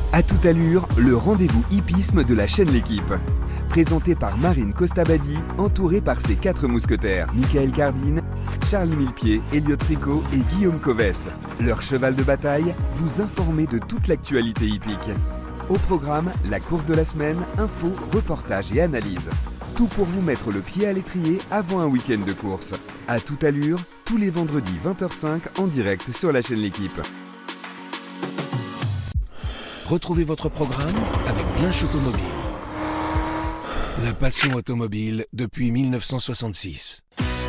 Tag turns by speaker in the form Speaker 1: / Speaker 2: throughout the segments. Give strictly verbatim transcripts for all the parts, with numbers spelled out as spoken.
Speaker 1: À toute allure, le rendez-vous hippisme de la chaîne L'Équipe. Présenté par Marine Costabadi, entourée par ses quatre mousquetaires, Michael Cardine, Charlie Millepied, Elliot Fricot et Guillaume Covès. Leur cheval de bataille, vous informer de toute l'actualité hippique. Au programme, la course de la semaine, infos, reportages et analyses. Tout pour vous mettre le pied à l'étrier avant un week-end de course. À toute allure, tous les vendredis vingt heures cinq en direct sur la chaîne L'Équipe.
Speaker 2: Retrouvez votre programme avec Blanche Automobile. La passion automobile depuis mille neuf cent soixante-six.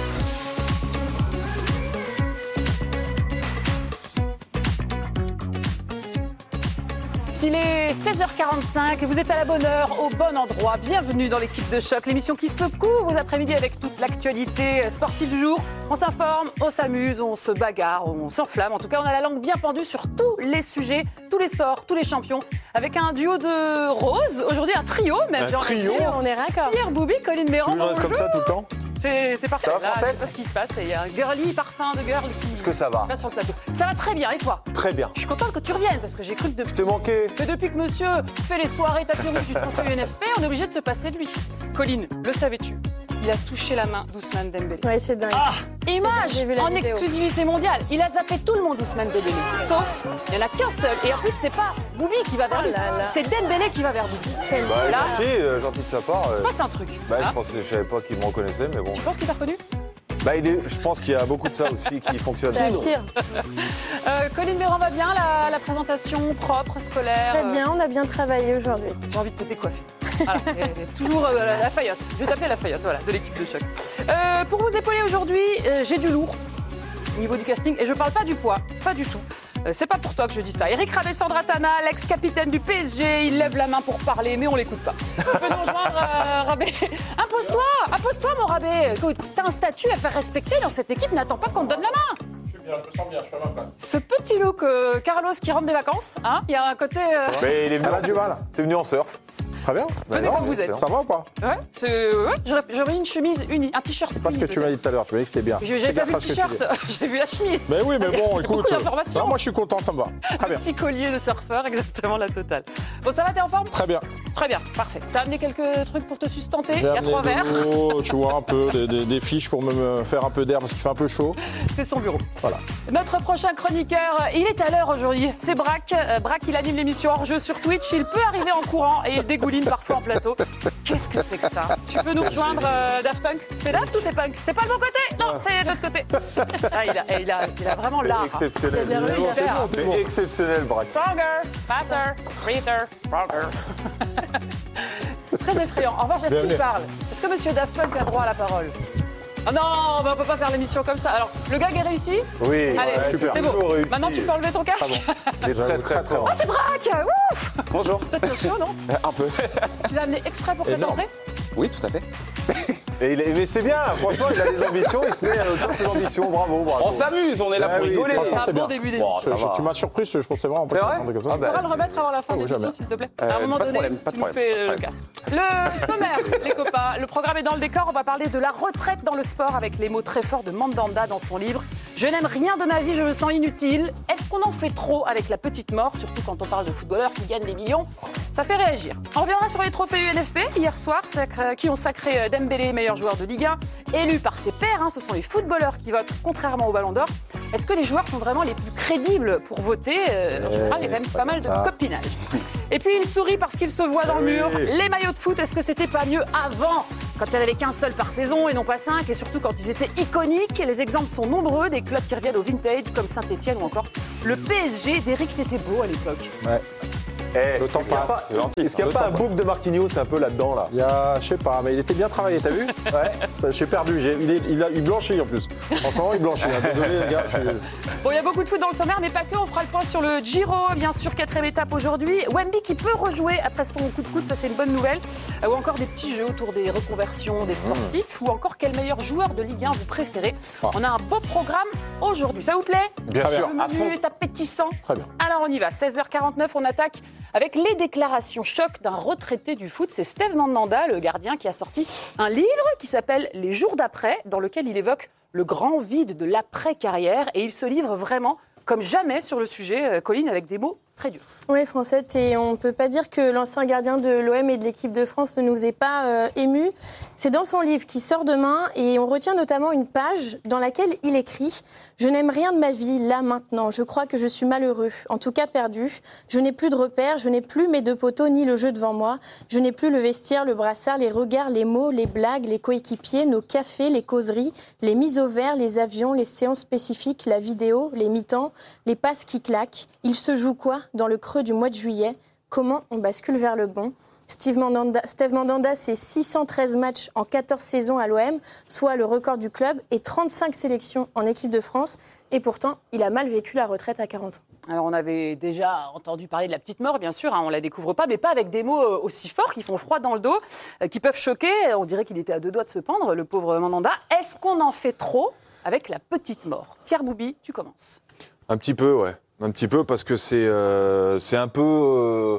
Speaker 3: Il est seize heures quarante-cinq, vous êtes à la bonne heure, au bon endroit. Bienvenue dans l'équipe de Choc, l'émission qui secoue vos après-midi avec toute l'actualité sportive du jour. On s'informe, on s'amuse, on se bagarre, on s'enflamme. En tout cas, on a la langue bien pendue sur tous les sujets, tous les sports, tous les champions. Avec un duo de roses, aujourd'hui un trio même.
Speaker 4: Un trio,
Speaker 3: on est raccord. Pierre Boubi, Colline Méran.
Speaker 4: Tu restes comme ça tout le temps?
Speaker 3: C'est, c'est parfait.
Speaker 4: Ça va,
Speaker 3: là,
Speaker 4: Francette?
Speaker 3: je sais pas ce qui se passe. Il y a un girly parfum de girl qui
Speaker 4: Est-ce que ça va
Speaker 3: passe sur le plateau. Ça va très bien, et toi?
Speaker 4: Très bien.
Speaker 3: Je suis contente que tu reviennes parce que j'ai cru que depuis...
Speaker 4: Je t'ai manqué.
Speaker 3: Mais depuis que monsieur fait les soirées tapis rouge du trophée U N F P, on est obligé de se passer de lui. Colline, le savais-tu? Il a touché la main d'Ousmane Dembélé.
Speaker 5: Ouais, c'est dingue.
Speaker 3: Ah, image
Speaker 5: dingue,
Speaker 3: en
Speaker 5: vidéo.
Speaker 3: exclusivité mondiale. Il a zappé tout le monde, Ousmane Dembélé. Sauf, il n'y en a qu'un seul. Et en plus, c'est pas Boubi qui va vers
Speaker 5: Oh
Speaker 3: lui.
Speaker 5: là là.
Speaker 3: C'est Dembélé qui va vers Boubi.
Speaker 5: Quel
Speaker 4: Bah,
Speaker 3: Là.
Speaker 4: gentil, euh, gentil de sa part.
Speaker 3: C'est
Speaker 4: euh,
Speaker 3: pas, c'est un truc.
Speaker 4: bah,
Speaker 3: Hein
Speaker 4: je pensais, je savais pas qu'il me reconnaissait, mais bon.
Speaker 3: Tu penses qu'il t'a reconnu?
Speaker 4: Bah, il est, je pense qu'il y a beaucoup de ça aussi qui fonctionne.
Speaker 5: Ça attire.
Speaker 3: euh, Colline Béran va bien, la, la présentation propre, scolaire.
Speaker 5: Très bien, on a bien travaillé aujourd'hui.
Speaker 3: J'ai envie de te décoiffer. Voilà, et, et toujours euh, la, la Fayotte. Je vais t'appeler la Fayotte, voilà, de l'équipe de Choc. Euh, pour vous épauler aujourd'hui, euh, j'ai du lourd au niveau du casting et je parle pas du poids, pas du tout. Euh, c'est pas pour toi que je dis ça. Eric Rabé-Sandratana, l'ex-capitaine du P S G, il lève la main pour parler, mais on l'écoute pas. Tu peux nous rejoindre, euh, Rabé. Impose-toi, impose-toi, mon Rabé. Écoute, t'as un statut à faire respecter dans cette équipe, n'attends pas qu'on te donne la main.
Speaker 6: Je suis bien, je me sens bien, je suis à ma place.
Speaker 3: Ce petit look, euh, Carlos qui rentre des vacances, hein, il y a un côté. Euh...
Speaker 4: Mais il est venu.
Speaker 7: Elle a du mal.
Speaker 4: T'es venu en surf.
Speaker 7: Très bien.
Speaker 3: Venez
Speaker 7: Non,
Speaker 3: comme vous êtes.
Speaker 7: Ça va ou pas?
Speaker 3: Ouais, c'est. Ouais, j'aurais, j'aurais mis une chemise unie, un t-shirt.
Speaker 7: Parce que
Speaker 3: uni,
Speaker 7: tu m'as dit tout à l'heure, tu m'as dit que c'était bien.
Speaker 3: J'ai, j'ai
Speaker 7: Fais
Speaker 3: pas
Speaker 7: gaffe
Speaker 3: vu
Speaker 7: à
Speaker 3: le
Speaker 7: ce que tu
Speaker 3: t-shirt,
Speaker 7: dis.
Speaker 3: j'ai vu la chemise.
Speaker 7: Mais oui, mais
Speaker 3: Il y a
Speaker 7: bon, écoute.
Speaker 3: beaucoup d'informations.
Speaker 7: Non, moi je suis content, ça me va. Très bien.
Speaker 3: Petit collier de surfeur, exactement la totale. Bon, ça va, t'es en forme?
Speaker 7: Très bien.
Speaker 3: Très bien, parfait. T'as amené quelques trucs pour te sustenter? Il y
Speaker 7: J'ai
Speaker 3: a
Speaker 7: amené
Speaker 3: trois
Speaker 7: de
Speaker 3: verres.
Speaker 7: l'eau, tu vois, un peu, des, des- des fiches pour me, me faire un peu d'air parce qu'il fait un peu chaud.
Speaker 3: C'est son bureau.
Speaker 7: Voilà.
Speaker 3: Notre prochain chroniqueur, il est à l'heure aujourd'hui. C'est Braque. Euh, Braque, il anime l'émission Hors-jeu sur Twitch. Il peut arriver en courant et il dégouline parfois en plateau. Qu'est-ce que c'est que ça? Tu peux nous rejoindre, euh, Daft Punk? C'est Daft ou c'est Punk? C'est pas le bon côté? Non, c'est de l'autre côté. Ah, il, a, il, a, il a vraiment l'art.
Speaker 4: Exceptionnel.
Speaker 5: Il a bien réussi.
Speaker 4: C'est bon. Exceptionnel, Braque.
Speaker 3: Stronger, faster, breather, stronger. C'est très effrayant. En revanche, est-ce qu'il
Speaker 7: Bienvenue.
Speaker 3: parle? Est-ce que Monsieur Daft Punk a droit à la parole? Oh non, bah, on peut pas faire l'émission comme ça. Alors, le gag est réussi?
Speaker 4: Oui,
Speaker 3: Allez,
Speaker 4: ouais,
Speaker 3: c'est
Speaker 4: toujours
Speaker 3: bon.
Speaker 4: réussi.
Speaker 3: Maintenant, tu peux enlever ton casque.
Speaker 4: Il est très très fort.
Speaker 3: Oh, c'est Braque! Ouf!
Speaker 8: Bonjour.
Speaker 3: C'est un show, non?
Speaker 8: Un peu.
Speaker 3: Tu l'as amené exprès pour cette
Speaker 7: Énorme.
Speaker 3: entrée?
Speaker 8: Oui, tout à fait.
Speaker 4: Et il est- mais c'est bien, franchement, il a des ambitions, il se met à la hauteur de ses ambitions. Bravo, bravo.
Speaker 8: On s'amuse, on est là
Speaker 4: Ah
Speaker 8: pour
Speaker 4: oui,
Speaker 8: rigoler.
Speaker 7: franchement,
Speaker 3: C'est un
Speaker 7: c'est
Speaker 3: bon
Speaker 7: bien.
Speaker 3: début
Speaker 8: Bon,
Speaker 3: d'émission.
Speaker 8: ça
Speaker 7: Je-
Speaker 8: va.
Speaker 7: tu m'as surpris, je pensais vraiment pas
Speaker 4: C'est
Speaker 7: que
Speaker 4: vrai
Speaker 7: un truc comme ça.
Speaker 4: Ah
Speaker 3: Tu
Speaker 4: bah,
Speaker 3: pourras le remettre avant la fin
Speaker 7: Oh,
Speaker 3: de l'émission,
Speaker 7: jamais.
Speaker 3: s'il te plaît.
Speaker 8: Euh,
Speaker 3: à un moment
Speaker 8: pas de
Speaker 3: donné,
Speaker 8: problème, pas de
Speaker 3: tu nous
Speaker 8: problème.
Speaker 3: fais euh, le
Speaker 8: Ouais.
Speaker 3: casque. Le sommaire, les copains. Le programme est dans le décor. On va parler de la retraite dans le sport avec les mots très forts de Mandanda dans son livre. Je n'aime rien de ma vie, je me sens inutile. Est-ce qu'on en fait trop avec la petite mort, surtout quand on parle de footballeurs qui gagnent des millions? Ça fait réagir. On reviendra sur les trophées U N F P hier soir, sacré- qui ont sacré Dembélé meilleur joueur de Ligue un, élu par ses pairs. Hein, ce sont les footballeurs qui votent, contrairement au Ballon d'Or. Est-ce que les joueurs sont vraiment les plus crédibles pour voter? Euh, En général, il y a quand même
Speaker 7: c'est
Speaker 3: pas mal de
Speaker 7: comme ça.
Speaker 3: copinage. Et puis il sourit parce qu'il se voit dans le
Speaker 4: Oui.
Speaker 3: mur. Les maillots de foot, est-ce que c'était pas mieux avant, quand il n'y en avait qu'un seul par saison et non pas cinq, et surtout quand ils étaient iconiques? Les exemples sont nombreux, des clubs qui reviennent au vintage comme Saint-Etienne ou encore le P S G d'Éric Tétébeau à l'époque.
Speaker 7: Ouais.
Speaker 4: Eh,
Speaker 7: Le temps
Speaker 4: est-ce qu'il y a
Speaker 7: passe.
Speaker 4: pas-
Speaker 8: C'est gentil,
Speaker 4: Est-ce qu'il n'y a
Speaker 7: ça.
Speaker 4: pas un
Speaker 7: Le temps
Speaker 4: bouc de Marquinhos un peu là-dedans, là?
Speaker 7: Il y a, je sais pas, mais il était bien travaillé, t'as vu? Ouais. Ça, j'ai perdu, j'ai- il, est- il, a- il blanchit en plus. En ce moment, il blanchit. hein. Désolé, les gars. Je suis...
Speaker 3: Bon, il y a beaucoup de foot dans le sommaire, mais pas que. On fera le point sur le Giro, bien sûr, quatrième étape aujourd'hui. Wemby qui peut rejouer après son coup de coude, ça c'est une bonne nouvelle. Euh, ou encore des petits jeux autour des reconversions des sportifs. Ou encore quel meilleur joueur de Ligue un vous préférez.
Speaker 7: Ah.
Speaker 3: On a un beau programme aujourd'hui. Ça vous plaît?
Speaker 4: Bien
Speaker 7: Très
Speaker 4: sûr,
Speaker 3: Le
Speaker 4: à fond.
Speaker 3: menu est appétissant.
Speaker 7: Très bien.
Speaker 3: Alors on y va, seize heures quarante-neuf, on attaque avec les déclarations choc d'un retraité du foot. C'est Steve Mandanda, le gardien, qui a sorti un livre qui s'appelle « Les jours d'après », dans lequel il évoque le grand vide de l'après-carrière. Et il se livre vraiment comme jamais sur le sujet, euh, Colline, avec des mots très dur.
Speaker 5: Oui, Francette, et on ne peut pas dire que l'ancien gardien de l'O M et de l'équipe de France ne nous ait pas euh, émus. C'est dans son livre qui sort demain et on retient notamment une page dans laquelle il écrit « Je n'aime rien de ma vie, là, maintenant. Je crois que je suis malheureux, en tout cas perdu. Je n'ai plus de repères, je n'ai plus mes deux poteaux ni le jeu devant moi. Je n'ai plus le vestiaire, le brassard, les regards, les mots, les blagues, les coéquipiers, nos cafés, les causeries, les mises au vert, les avions, les séances spécifiques, la vidéo, les mi-temps, les passes qui claquent. Il se joue quoi dans le creux du mois de juillet? Comment on bascule vers le bon? Steve Mandanda, Steve Mandanda, c'est six cent treize matchs en quatorze saisons à l'O M, soit le record du club, et trente-cinq sélections en équipe de France. Et pourtant, il a mal vécu la retraite à quarante ans.
Speaker 3: Alors, on avait déjà entendu parler de la petite mort, bien sûr, hein, on ne la découvre pas, mais pas avec des mots aussi forts qui font froid dans le dos, euh, qui peuvent choquer. On dirait qu'il était à deux doigts de se pendre, le pauvre Mandanda. Est-ce qu'on en fait trop avec la petite mort? Pierre Boubi, tu commences.
Speaker 4: Un petit peu, ouais. Un petit peu, parce que c'est euh, c'est un peu... Euh,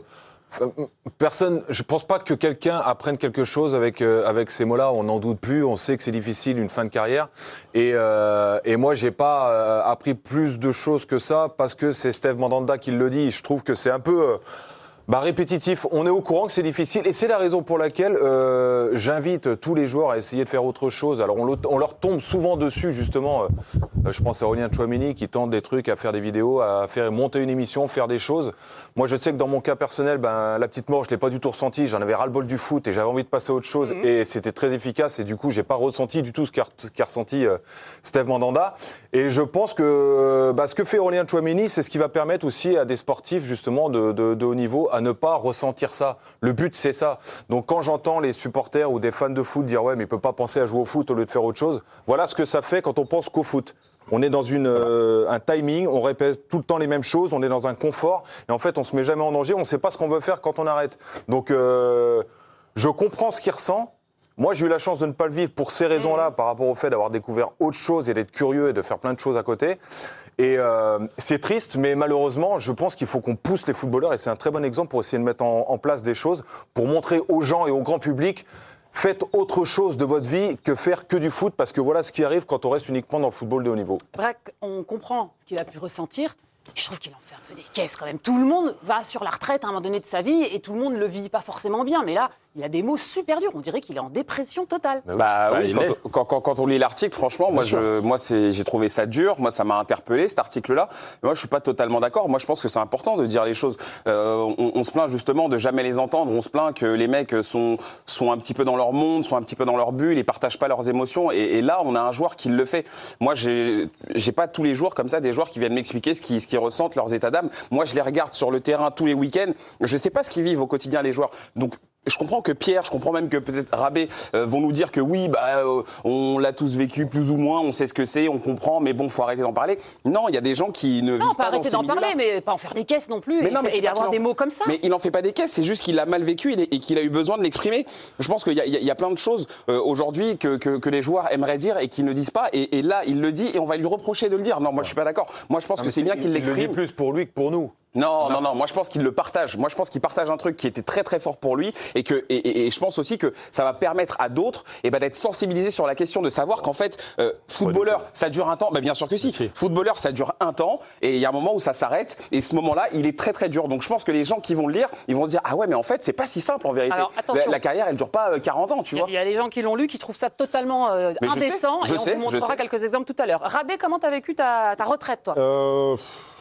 Speaker 4: personne, je pense pas que quelqu'un apprenne quelque chose avec euh, avec ces mots-là. On n'en doute plus. On sait que c'est difficile une fin de carrière. Et euh, et moi, j'ai pas euh, appris plus de choses que ça parce que c'est Steve Mandanda qui le dit. Je trouve que c'est un peu euh, bah, répétitif. On est au courant que c'est difficile et c'est la raison pour laquelle euh, j'invite tous les joueurs à essayer de faire autre chose. Alors on, le, on leur tombe souvent dessus justement. Euh, je pense à Aurélien Tchouameni qui tente des trucs, à faire des vidéos, à faire monter une émission, faire des choses. Moi, je sais que dans mon cas personnel, ben la petite mort, je l'ai pas du tout ressenti. J'en avais ras-le-bol du foot et j'avais envie de passer à autre chose. Mmh. Et c'était très efficace. Et du coup, j'ai pas ressenti du tout ce qu'a, qu'a ressenti euh, Steve Mandanda. Et je pense que bah, ce que fait Aurélien Tchouameni, c'est ce qui va permettre aussi à des sportifs justement de, de, de haut niveau à ne pas ressentir ça. Le but, c'est ça. Donc, quand j'entends les supporters ou des fans de foot dire ouais, mais il peut pas penser à jouer au foot au lieu de faire autre chose. Voilà ce que ça fait quand on pense qu'au foot. On est dans une, euh, un timing, on répète tout le temps les mêmes choses, on est dans un confort, et en fait, on se met jamais en danger, on ne sait pas ce qu'on veut faire quand on arrête. Donc, euh, je comprends ce qu'il ressent. Moi, j'ai eu la chance de ne pas le vivre pour ces raisons-là, par rapport au fait d'avoir découvert autre chose et d'être curieux et de faire plein de choses à côté. Et euh, c'est triste, mais malheureusement, je pense qu'il faut qu'on pousse les footballeurs, et c'est un très bon exemple pour essayer de mettre en, en place des choses, pour montrer aux gens et au grand public. Faites autre chose de votre vie que faire que du foot, parce que voilà ce qui arrive quand on reste uniquement dans le football de haut niveau.
Speaker 3: Braque, on comprend ce qu'il a pu ressentir. Je trouve qu'il en fait un peu des caisses quand même. Tout le monde va sur la retraite à un moment donné de sa vie et tout le monde ne le vit pas forcément bien. Mais là, il a des mots super durs. On dirait qu'il est en dépression totale.
Speaker 8: Bah, bah oui, quand, quand, quand, quand on lit l'article, franchement, moi, je, moi c'est, j'ai trouvé ça dur. Moi, ça m'a interpellé, cet article-là. Mais moi, je suis pas totalement d'accord. Moi, je pense que c'est important de dire les choses. Euh, on, on se plaint justement de jamais les entendre. On se plaint que les mecs sont, sont un petit peu dans leur monde, sont un petit peu dans leur bulle, ils partagent pas leurs émotions. Et, et là, on a un joueur qui le fait. Moi, j'ai, j'ai pas tous les jours comme ça des joueurs qui viennent m'expliquer ce qu'ils, ce qu'ils ressentent, leurs états d'âme. Moi, je les regarde sur le terrain tous les week-ends. Je sais pas ce qu'ils vivent au quotidien, les joueurs. Donc, je comprends que Pierre, je comprends même que peut-être Rabé euh, vont nous dire que oui, bah, euh, on l'a tous vécu plus ou moins, on sait ce que c'est, on comprend, mais bon, faut arrêter d'en parler. Non, il y a des gens qui ne
Speaker 3: non,
Speaker 8: vivent pas,
Speaker 3: pas arrêter
Speaker 8: dans ces
Speaker 3: d'en parler, mais pas en faire des caisses non plus.
Speaker 8: Mais
Speaker 3: et
Speaker 8: non, mais
Speaker 3: et avoir des mots comme ça.
Speaker 8: Mais il n'en fait pas des caisses, c'est juste qu'il a mal vécu et qu'il a eu besoin de l'exprimer. Je pense qu'il y a, il y a plein de choses euh, aujourd'hui que, que, que les joueurs aimeraient dire et qu'ils ne disent pas. Et, et là, il le dit et on va lui reprocher de le dire. Non, moi, je suis pas d'accord. Moi, je pense non, que c'est bien qu'il l'exprime.
Speaker 4: Il le dit plus pour lui que pour nous.
Speaker 8: Non, non, non, moi je pense qu'il le partage. Moi je pense qu'il partage un truc qui était très très fort pour lui et que et, et, et je pense aussi que ça va permettre à d'autres eh ben, d'être sensibilisés sur la question de savoir qu'en fait, euh, footballeur, ça dure un temps. Bah, bien sûr que si. si. Footballeur, ça dure un temps et il y a un moment où ça s'arrête et ce moment-là, il est très très dur. Donc je pense que les gens qui vont le lire, ils vont se dire ah ouais mais en fait c'est pas si simple en vérité.
Speaker 3: Alors,
Speaker 8: la, la carrière elle dure pas quarante ans, tu vois.
Speaker 3: Il y a des gens qui l'ont lu qui trouvent ça totalement euh, indécent
Speaker 8: je sais, je
Speaker 3: et on
Speaker 8: sais,
Speaker 3: vous montrera quelques exemples tout à l'heure. Rabé, comment t'as vécu ta, ta retraite toi?
Speaker 7: euh...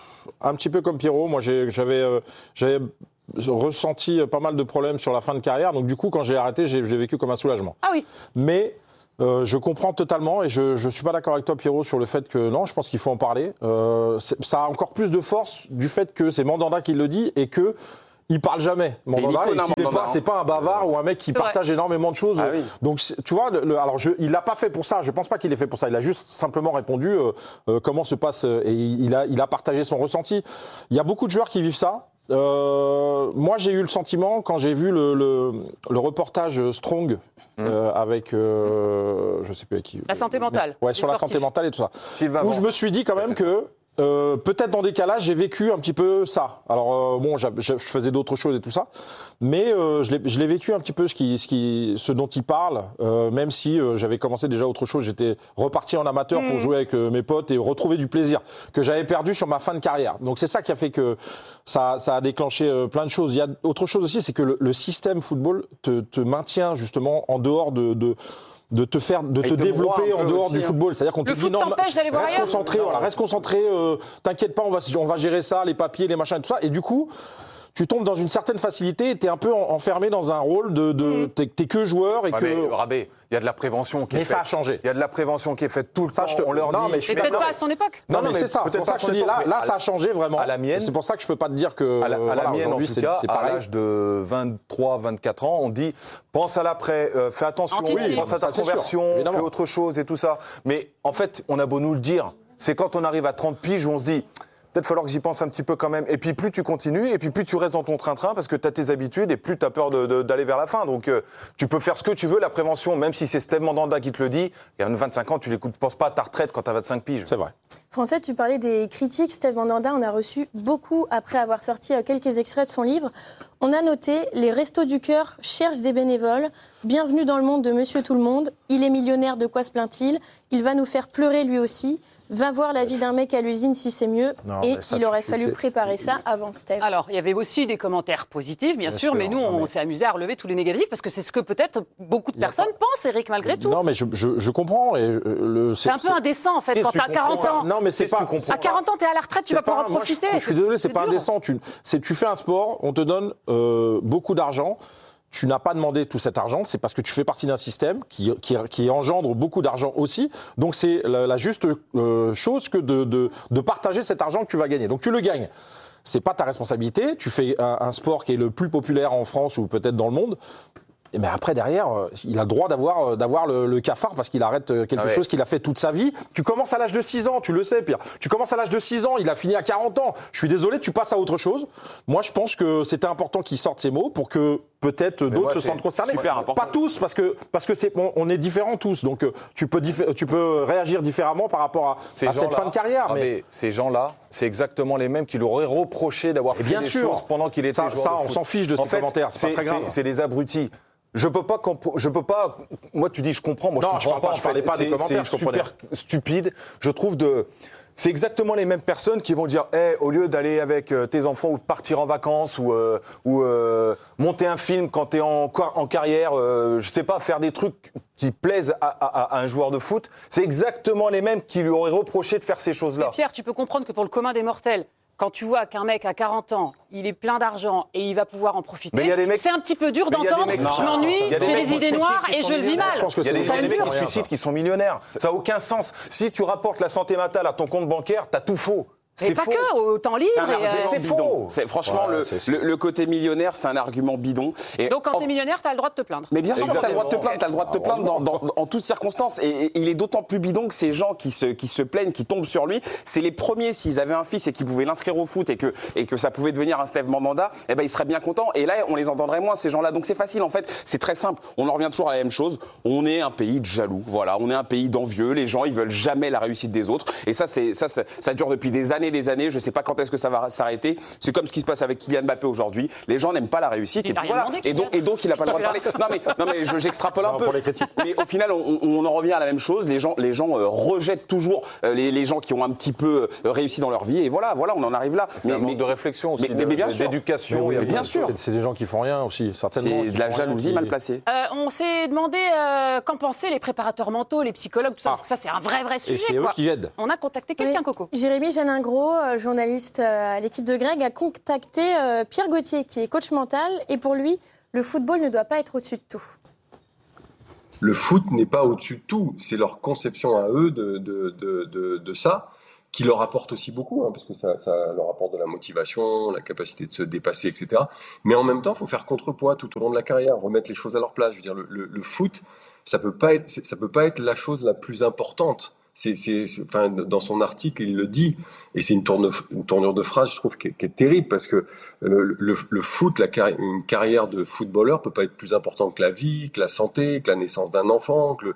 Speaker 7: Un petit peu comme Pierrot, moi j'ai, j'avais, euh, j'avais ressenti pas mal de problèmes sur la fin de carrière, donc du coup quand j'ai arrêté, j'ai, j'ai vécu comme un soulagement.
Speaker 3: Ah oui.
Speaker 7: Mais euh, je comprends totalement et je ne suis pas d'accord avec toi Pierrot sur le fait que non, je pense qu'il faut en parler. Euh, ça a encore plus de force du fait que c'est Mandanda qui le dit et que il parle jamais. Mandanda, et qu'il est pas, c'est pas un bavard ou un mec qui c'est partage vrai. énormément de choses. Ah oui. Donc tu vois, le, alors je, il l'a pas fait pour ça. Je pense pas qu'il l'ait fait pour ça. Il a juste simplement répondu euh, euh, comment se passe euh, et il a, il a partagé son ressenti. Il y a beaucoup de joueurs qui vivent ça. Euh, moi, j'ai eu le sentiment quand j'ai vu le, le, le reportage Strong. Mmh. Euh, avec, euh, je sais plus avec qui.
Speaker 3: La santé mentale.
Speaker 7: Ouais, sur sportifs. La santé mentale et tout ça.
Speaker 4: Sylvain
Speaker 7: où je me suis dit quand même que euh, peut-être en décalage, j'ai vécu un petit peu ça. Alors euh, bon, je faisais d'autres choses et tout ça, mais euh, je l'ai vécu un petit peu ce, qui, ce, qui, ce dont il parle, euh, même si euh, j'avais commencé déjà autre chose. J'étais reparti en amateur mmh. pour jouer avec euh, mes potes et retrouver du plaisir que j'avais perdu sur ma fin de carrière. Donc c'est ça qui a fait que ça, ça a déclenché euh, plein de choses. Il y a autre chose aussi, c'est que le, le système football te, te maintient justement en dehors de... de de te faire, de te, te développer en dehors aussi, du hein. football. C'est-à-dire qu'on te dit non, reste concentré, voilà, reste concentré, euh, t'inquiète pas, on va, on va gérer ça, les papiers, les machins et tout ça. Et du coup, tu tombes dans une certaine facilité et t'es un peu enfermé dans un rôle de, de mmh. t'es, t'es que joueur et ouais, que.
Speaker 4: Mais, Rabé, il y a de la prévention qui
Speaker 7: mais
Speaker 4: est faite.
Speaker 7: Mais ça a changé.
Speaker 4: Il y a de la prévention qui est faite tout le ça, temps. Te...
Speaker 7: On leur
Speaker 3: non,
Speaker 7: dit.
Speaker 3: Mais je suis peut-être pas à son époque.
Speaker 7: Non, non, mais, mais c'est ça. C'est pour ça que je te dis là, là, ça a changé vraiment.
Speaker 4: À la mienne.
Speaker 7: C'est pour ça que je peux pas te dire que.
Speaker 4: À la, à
Speaker 7: voilà,
Speaker 4: la mienne, en tout
Speaker 7: c'est,
Speaker 4: cas,
Speaker 7: c'est pareil.
Speaker 4: à l'âge de vingt-trois, vingt-quatre ans, on dit pense à l'après, euh, fais attention, oui, pense à ta conversion, fais autre chose et tout ça. Mais en fait, on a beau nous le dire, c'est quand on arrive à trente piges où on se dit. Peut-être falloir que j'y pense un petit peu quand même. Et puis plus tu continues, et puis plus tu restes dans ton train-train parce que tu as tes habitudes et plus tu as peur de, de, d'aller vers la fin. Donc euh, tu peux faire ce que tu veux, la prévention, même si c'est Steve Mandanda qui te le dit. Il y a vingt-cinq ans, tu ne penses pas à ta retraite quand tu as vingt-cinq piges.
Speaker 7: C'est vrai.
Speaker 5: Français, tu parlais des critiques. Steve Mandanda, on a reçu beaucoup après avoir sorti quelques extraits de son livre. On a noté « Les Restos du Cœur cherchent des bénévoles. Bienvenue dans le monde de Monsieur Tout-le-Monde. Il est millionnaire, de quoi se plaint-il? Il va nous faire pleurer lui aussi. Va voir la vie d'un mec à l'usine si c'est mieux. Non, et ça, il aurait fallu sais. préparer ça avant Steve. »
Speaker 3: Alors, il y avait aussi des commentaires positifs, bien, bien sûr, sûr, mais nous, on mais... s'est amusé à relever tous les négatifs parce que c'est ce que peut-être beaucoup de personnes pas... pensent, Eric, malgré tout.
Speaker 7: Non, mais je, je, je comprends. Et le,
Speaker 3: c'est, c'est un peu c'est... indécent, en fait,
Speaker 4: Qu'est-ce
Speaker 3: quand tu as quarante ans.
Speaker 7: Non, mais c'est pas.
Speaker 3: À quarante ans, tu es à la retraite, tu vas pouvoir en profiter.
Speaker 7: Je, je suis désolé, c'est, c'est pas dur. indécent. Tu, c'est, tu fais un sport, on te donne euh, beaucoup d'argent. Tu n'as pas demandé tout cet argent, c'est parce que tu fais partie d'un système qui, qui, qui engendre beaucoup d'argent aussi. Donc c'est la, la juste euh, chose que de, de, de partager cet argent que tu vas gagner. Donc tu le gagnes. C'est pas ta responsabilité. Tu fais un, un sport qui est le plus populaire en France ou peut-être dans le monde. Mais après, derrière, il a le droit d'avoir, d'avoir le, le cafard parce qu'il arrête quelque ah ouais. chose qu'il a fait toute sa vie. Tu commences à l'âge de six ans, tu le sais, Pierre. Tu commences à l'âge de six ans, il a fini à quarante ans. Je suis désolé, tu passes à autre chose. Moi, je pense que c'était important qu'il sorte ces mots pour que peut-être mais d'autres moi, se sentent concernés.
Speaker 8: Super important.
Speaker 7: Pas tous, parce que, parce que c'est, on, on est différents tous. Donc, tu peux, diffé- tu peux réagir différemment par rapport à, à cette fin de carrière.
Speaker 4: Ah mais... mais ces gens-là, c'est exactement les mêmes qui lui auraient reproché d'avoir fait
Speaker 7: bien
Speaker 4: des
Speaker 7: sûr.
Speaker 4: choses pendant qu'il était
Speaker 7: ça,
Speaker 4: joueur
Speaker 7: ça,
Speaker 4: de foot.
Speaker 7: On s'en fiche de
Speaker 4: en
Speaker 7: ces
Speaker 4: fait,
Speaker 7: commentaires, c'est, c'est pas très grave.
Speaker 4: C'est, c'est des abrutis. Je peux pas, je peux pas. Moi, tu dis, je comprends. Moi,
Speaker 7: non,
Speaker 4: je comprends
Speaker 7: je
Speaker 4: pas.
Speaker 7: pas, en fait.
Speaker 4: Je parlais pas
Speaker 7: c'est,
Speaker 4: des commentaires.
Speaker 7: C'est
Speaker 4: je super stupide. Je trouve de. C'est exactement les mêmes personnes qui vont dire, hey, au lieu d'aller avec euh, tes enfants ou de partir en vacances ou euh, ou euh, monter un film quand t'es en en carrière, euh, je sais pas, faire des trucs qui plaisent à, à, à un joueur de foot. C'est exactement les mêmes qui lui auraient reproché de faire ces choses-là.
Speaker 3: Mais Pierre, tu peux comprendre que pour le commun des mortels. Quand tu vois qu'un mec à quarante ans, il est plein d'argent et il va pouvoir en profiter, mecs... c'est un petit peu dur d'entendre. Mecs... Je m'ennuie, j'ai des, des idées noires et je le vis mal.
Speaker 4: Je pense que il y a des, des mecs qui se suicident qui sont millionnaires. Ça n'a aucun sens. Si tu rapportes la santé mentale à ton compte bancaire, t'as tout faux.
Speaker 3: C'est pas faux. Que, au temps libre.
Speaker 8: C'est,
Speaker 3: et euh...
Speaker 8: c'est faux. C'est, franchement, ouais, le, c'est le, le côté millionnaire, c'est un argument bidon.
Speaker 3: Et donc, quand en... t'es millionnaire, t'as le droit de te plaindre.
Speaker 8: Mais bien sûr, t'as le droit de te plaindre. T'as le droit de te plaindre dans, dans, en toutes circonstances. Et, et il est d'autant plus bidon que ces gens qui se, qui se plaignent, qui tombent sur lui, c'est les premiers, s'ils avaient un fils et qu'ils pouvaient l'inscrire au foot et que, et que ça pouvait devenir un Steve Mandanda, eh ben, ils seraient bien contents. Et là, on les entendrait moins, ces gens-là. Donc, c'est facile, en fait. C'est très simple. On en revient toujours à la même chose. On est un pays de jaloux. Voilà. On est un pays d'envieux. Les gens, ils veulent jamais la réussite des autres. Et ça, c'est, ça, ça, ça dure depuis des années, des années. Je sais pas quand est-ce que ça va s'arrêter. C'est comme ce qui se passe avec Kylian Mbappé aujourd'hui. Les gens n'aiment pas la réussite. Et, puis voilà. Demandé, et, donc, et donc, il n'a pas le droit de parler. Non, mais, non, mais je, j'extrapole un non, peu. Mais au final, on, on en revient à la même chose. Les gens, les gens euh, rejettent toujours euh, les, les gens qui ont un petit peu euh, réussi dans leur vie. Et voilà, voilà, on en arrive là.
Speaker 4: C'est mais, un manque mais, de réflexion aussi,
Speaker 8: mais,
Speaker 4: de,
Speaker 8: mais bien sûr.
Speaker 4: d'éducation.
Speaker 8: Mais, mais bien sûr.
Speaker 7: C'est, c'est des gens qui font rien aussi, certainement.
Speaker 8: C'est de la jalousie qui... mal placée.
Speaker 3: Euh, on s'est demandé euh, qu'en pensaient les préparateurs mentaux, les psychologues, tout ça, ah. parce que ça, c'est un vrai, vrai sujet.
Speaker 7: Et c'est
Speaker 3: quoi.
Speaker 7: eux qui aident.
Speaker 3: On a contacté quelqu'un,
Speaker 5: oui.
Speaker 3: Coco.
Speaker 5: Jérémy Janingro, journaliste à l'équipe de Greg, a contacté euh, Pierre Gauthier, qui est coach mental, et pour lui, le football ne doit pas être au-dessus de tout.
Speaker 9: Le foot n'est pas au-dessus de tout, c'est leur conception à eux de, de, de, de, de ça, qui leur apporte aussi beaucoup, hein, parce que ça, ça leur apporte de la motivation, la capacité de se dépasser, et cetera. Mais en même temps, il faut faire contrepoids tout au long de la carrière, remettre les choses à leur place. Je veux dire, le, le, le foot, ça peut pas être, ça peut pas être la chose la plus importante. C'est, c'est, c'est, enfin, dans son article, il le dit, et c'est une, tourne, une tournure de phrase, je trouve, qui est, qui est terrible, parce que le, le, le foot, la carri- une carrière de footballeur peut pas être plus importante que la vie, que la santé, que la naissance d'un enfant, que le, que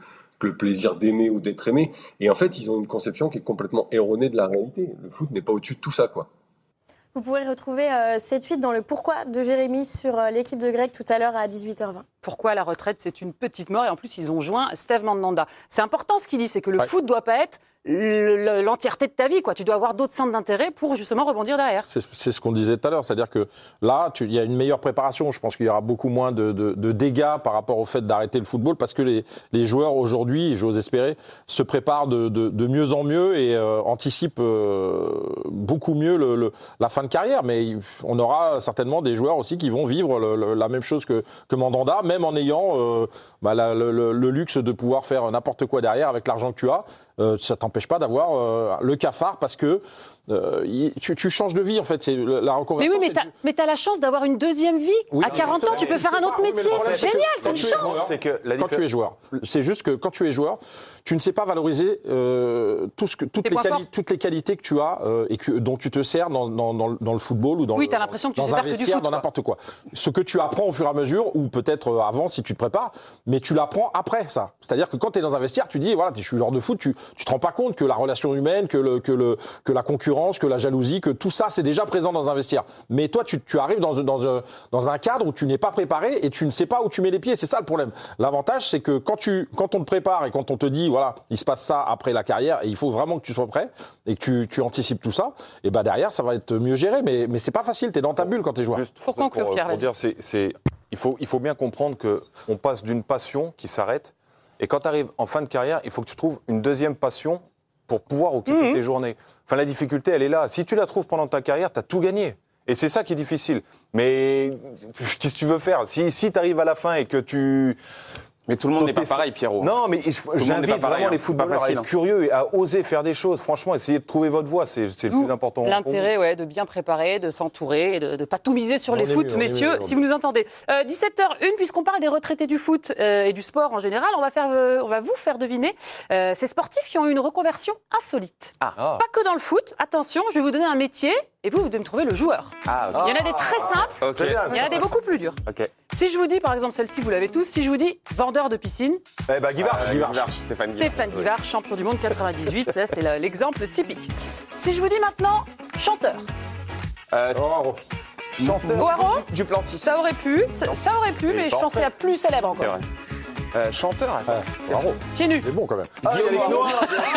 Speaker 9: que le plaisir d'aimer ou d'être aimé. Et en fait, ils ont une conception qui est complètement erronée de la réalité. Le foot n'est pas au-dessus de tout ça, quoi.
Speaker 5: Vous pourrez retrouver euh, cette suite dans le pourquoi de Jérémy sur euh, l'équipe de Greg tout à l'heure à dix-huit heures vingt.
Speaker 3: Pourquoi la retraite, c'est une petite mort et en plus, ils ont joint Steve Mandanda. C'est important ce qu'il dit, c'est que le
Speaker 7: Ouais.
Speaker 3: foot ne doit pas être le- l'entièreté de ta vie, quoi. Tu dois avoir d'autres centres d'intérêt pour justement rebondir derrière.
Speaker 7: C'est c'est ce qu'on disait tout à l'heure, c'est-à-dire que là, tu- il y a une meilleure préparation. Je pense qu'il y aura beaucoup moins de, de- de dégâts par rapport au fait d'arrêter le football, parce que les, les joueurs aujourd'hui, j'ose espérer, se préparent de, de- de mieux en mieux et euh, anticipent euh, beaucoup mieux le- le- la fin de carrière. Mais il- on aura certainement des joueurs aussi qui vont vivre le- le- la même chose que, que Mandanda, même en ayant euh, bah, la- le, le- le luxe de pouvoir faire n'importe quoi derrière avec l'argent que tu as. Euh, ça t'empêche pas d'avoir euh, le cafard, parce que euh, il- tu, tu changes de vie en fait. C'est la
Speaker 3: Mais
Speaker 7: reconversion.
Speaker 3: oui, mais
Speaker 7: c'est
Speaker 3: t'as,
Speaker 7: du-
Speaker 3: mais t'as la chance d'avoir une deuxième vie.
Speaker 7: Oui,
Speaker 3: à
Speaker 7: non,
Speaker 3: quarante ans, tu peux
Speaker 7: mais
Speaker 3: faire
Speaker 7: tu
Speaker 3: un
Speaker 7: sais
Speaker 3: autre
Speaker 7: pas, oui, mais
Speaker 3: métier.
Speaker 7: le problème,
Speaker 3: C'est
Speaker 7: c'est que
Speaker 3: génial, c'est
Speaker 7: quand
Speaker 3: une
Speaker 7: tu es
Speaker 3: chance.
Speaker 7: joueur,
Speaker 4: C'est que la
Speaker 7: quand tu es joueur, c'est juste que quand tu es joueur, tu ne sais pas valoriser euh, tout ce que, toutes,
Speaker 3: Tes
Speaker 7: les
Speaker 3: points
Speaker 7: quali-
Speaker 3: forts.
Speaker 7: toutes les qualités que tu as euh, et que, dont tu te sers dans, dans, dans, le- dans le football ou dans,
Speaker 3: Oui,
Speaker 7: le-
Speaker 3: t'as l'impression que tu
Speaker 7: dans
Speaker 3: sais
Speaker 7: un
Speaker 3: faire que du
Speaker 7: vestiaire,
Speaker 3: foot,
Speaker 7: dans
Speaker 3: quoi.
Speaker 7: n'importe quoi. Ce que tu apprends au fur et à mesure, ou peut-être euh, avant si tu te prépares, mais tu l'apprends après ça. C'est-à-dire que quand tu es dans un vestiaire, tu dis, voilà, je suis joueur de foot, tu ne te rends pas compte que la relation humaine, que, le, que, le, que la concurrence, que la jalousie, que tout ça, c'est déjà présent dans un vestiaire. Mais toi, tu, tu arrives dans, dans, un, dans un cadre où tu n'es pas préparé et tu ne sais pas où tu mets les pieds. C'est ça le problème. L'avantage, c'est que quand, tu, quand on te prépare et quand on te dit, voilà, il se passe ça après la carrière et il faut vraiment que tu sois prêt et que tu, tu anticipes tout ça, et ben derrière, ça va être mieux géré. Mais, mais c'est pas facile, tu es dans ta bulle quand tu es joueur.
Speaker 4: Juste
Speaker 3: Pour conclure, Pierre,
Speaker 4: pour
Speaker 3: vas-y.
Speaker 4: dire, c'est, c'est, il, faut, il faut bien comprendre qu'on passe d'une passion qui s'arrête, et quand tu arrives en fin de carrière, il faut que tu trouves une deuxième passion pour pouvoir occuper
Speaker 3: Mhm.
Speaker 4: tes journées. Enfin, la difficulté, elle est là. Si tu la trouves pendant ta carrière, tu as tout gagné. Et c'est ça qui est difficile. Mais qu'est-ce que tu veux faire? Si, si tu arrives à la fin et que tu...
Speaker 8: Mais tout le monde n'est pas
Speaker 4: T'es-
Speaker 8: pareil, Pierrot.
Speaker 4: Non, mais il-
Speaker 8: monde n'est
Speaker 4: j'invite
Speaker 8: pas pareil,
Speaker 4: vraiment
Speaker 8: hein.
Speaker 4: les
Speaker 8: C'est pas
Speaker 4: footballeurs
Speaker 8: facile,
Speaker 4: à être
Speaker 8: hein.
Speaker 4: curieux et à oser faire des choses. Franchement, essayez de trouver votre voie, c'est, c'est le
Speaker 3: D'où
Speaker 4: plus important. pour
Speaker 3: L'intérêt, ouais, de bien préparer, de s'entourer, et de ne pas tout miser sur
Speaker 7: On
Speaker 3: les
Speaker 7: est
Speaker 3: foot,
Speaker 7: mieux, on est
Speaker 3: messieurs,
Speaker 7: mieux,
Speaker 3: si vous nous entendez. Euh, dix-sept heures une, puisqu'on parle des retraités du foot euh, et du sport en général, on va, faire, euh, on va vous faire deviner euh, ces sportifs qui ont eu une reconversion insolite.
Speaker 4: Ah.
Speaker 3: Pas que dans le foot, attention, je vais vous donner un métier et vous, vous devez me trouver le joueur.
Speaker 8: Ah, ok.
Speaker 3: Il y en a des très simples,
Speaker 8: Ok.
Speaker 3: il y en a des beaucoup plus durs.
Speaker 8: Ok.
Speaker 3: Si je vous dis, par exemple, celle-ci, vous l'avez tous, si je vous dis vendeur de piscine,
Speaker 4: Eh ben, Guy Varche.
Speaker 8: Euh, Guivard, Stéphane Guivard.
Speaker 3: Stéphane Guivard, champion du monde quatre-vingt-dix-huit, ça c'est la- l'exemple typique. Si je vous dis maintenant chanteur,
Speaker 8: Euh,
Speaker 7: Oh,
Speaker 8: chanteur
Speaker 3: Boireau,
Speaker 8: du, du Plantis.
Speaker 3: ça aurait pu, ça, ça aurait pu, mais je pensais à plus célèbre
Speaker 8: C'est
Speaker 3: encore.
Speaker 8: vrai. Euh, chanteur, attends.
Speaker 7: bravo,
Speaker 3: Pieds nus.
Speaker 7: c'est bon quand même.
Speaker 8: Guillaume Noir.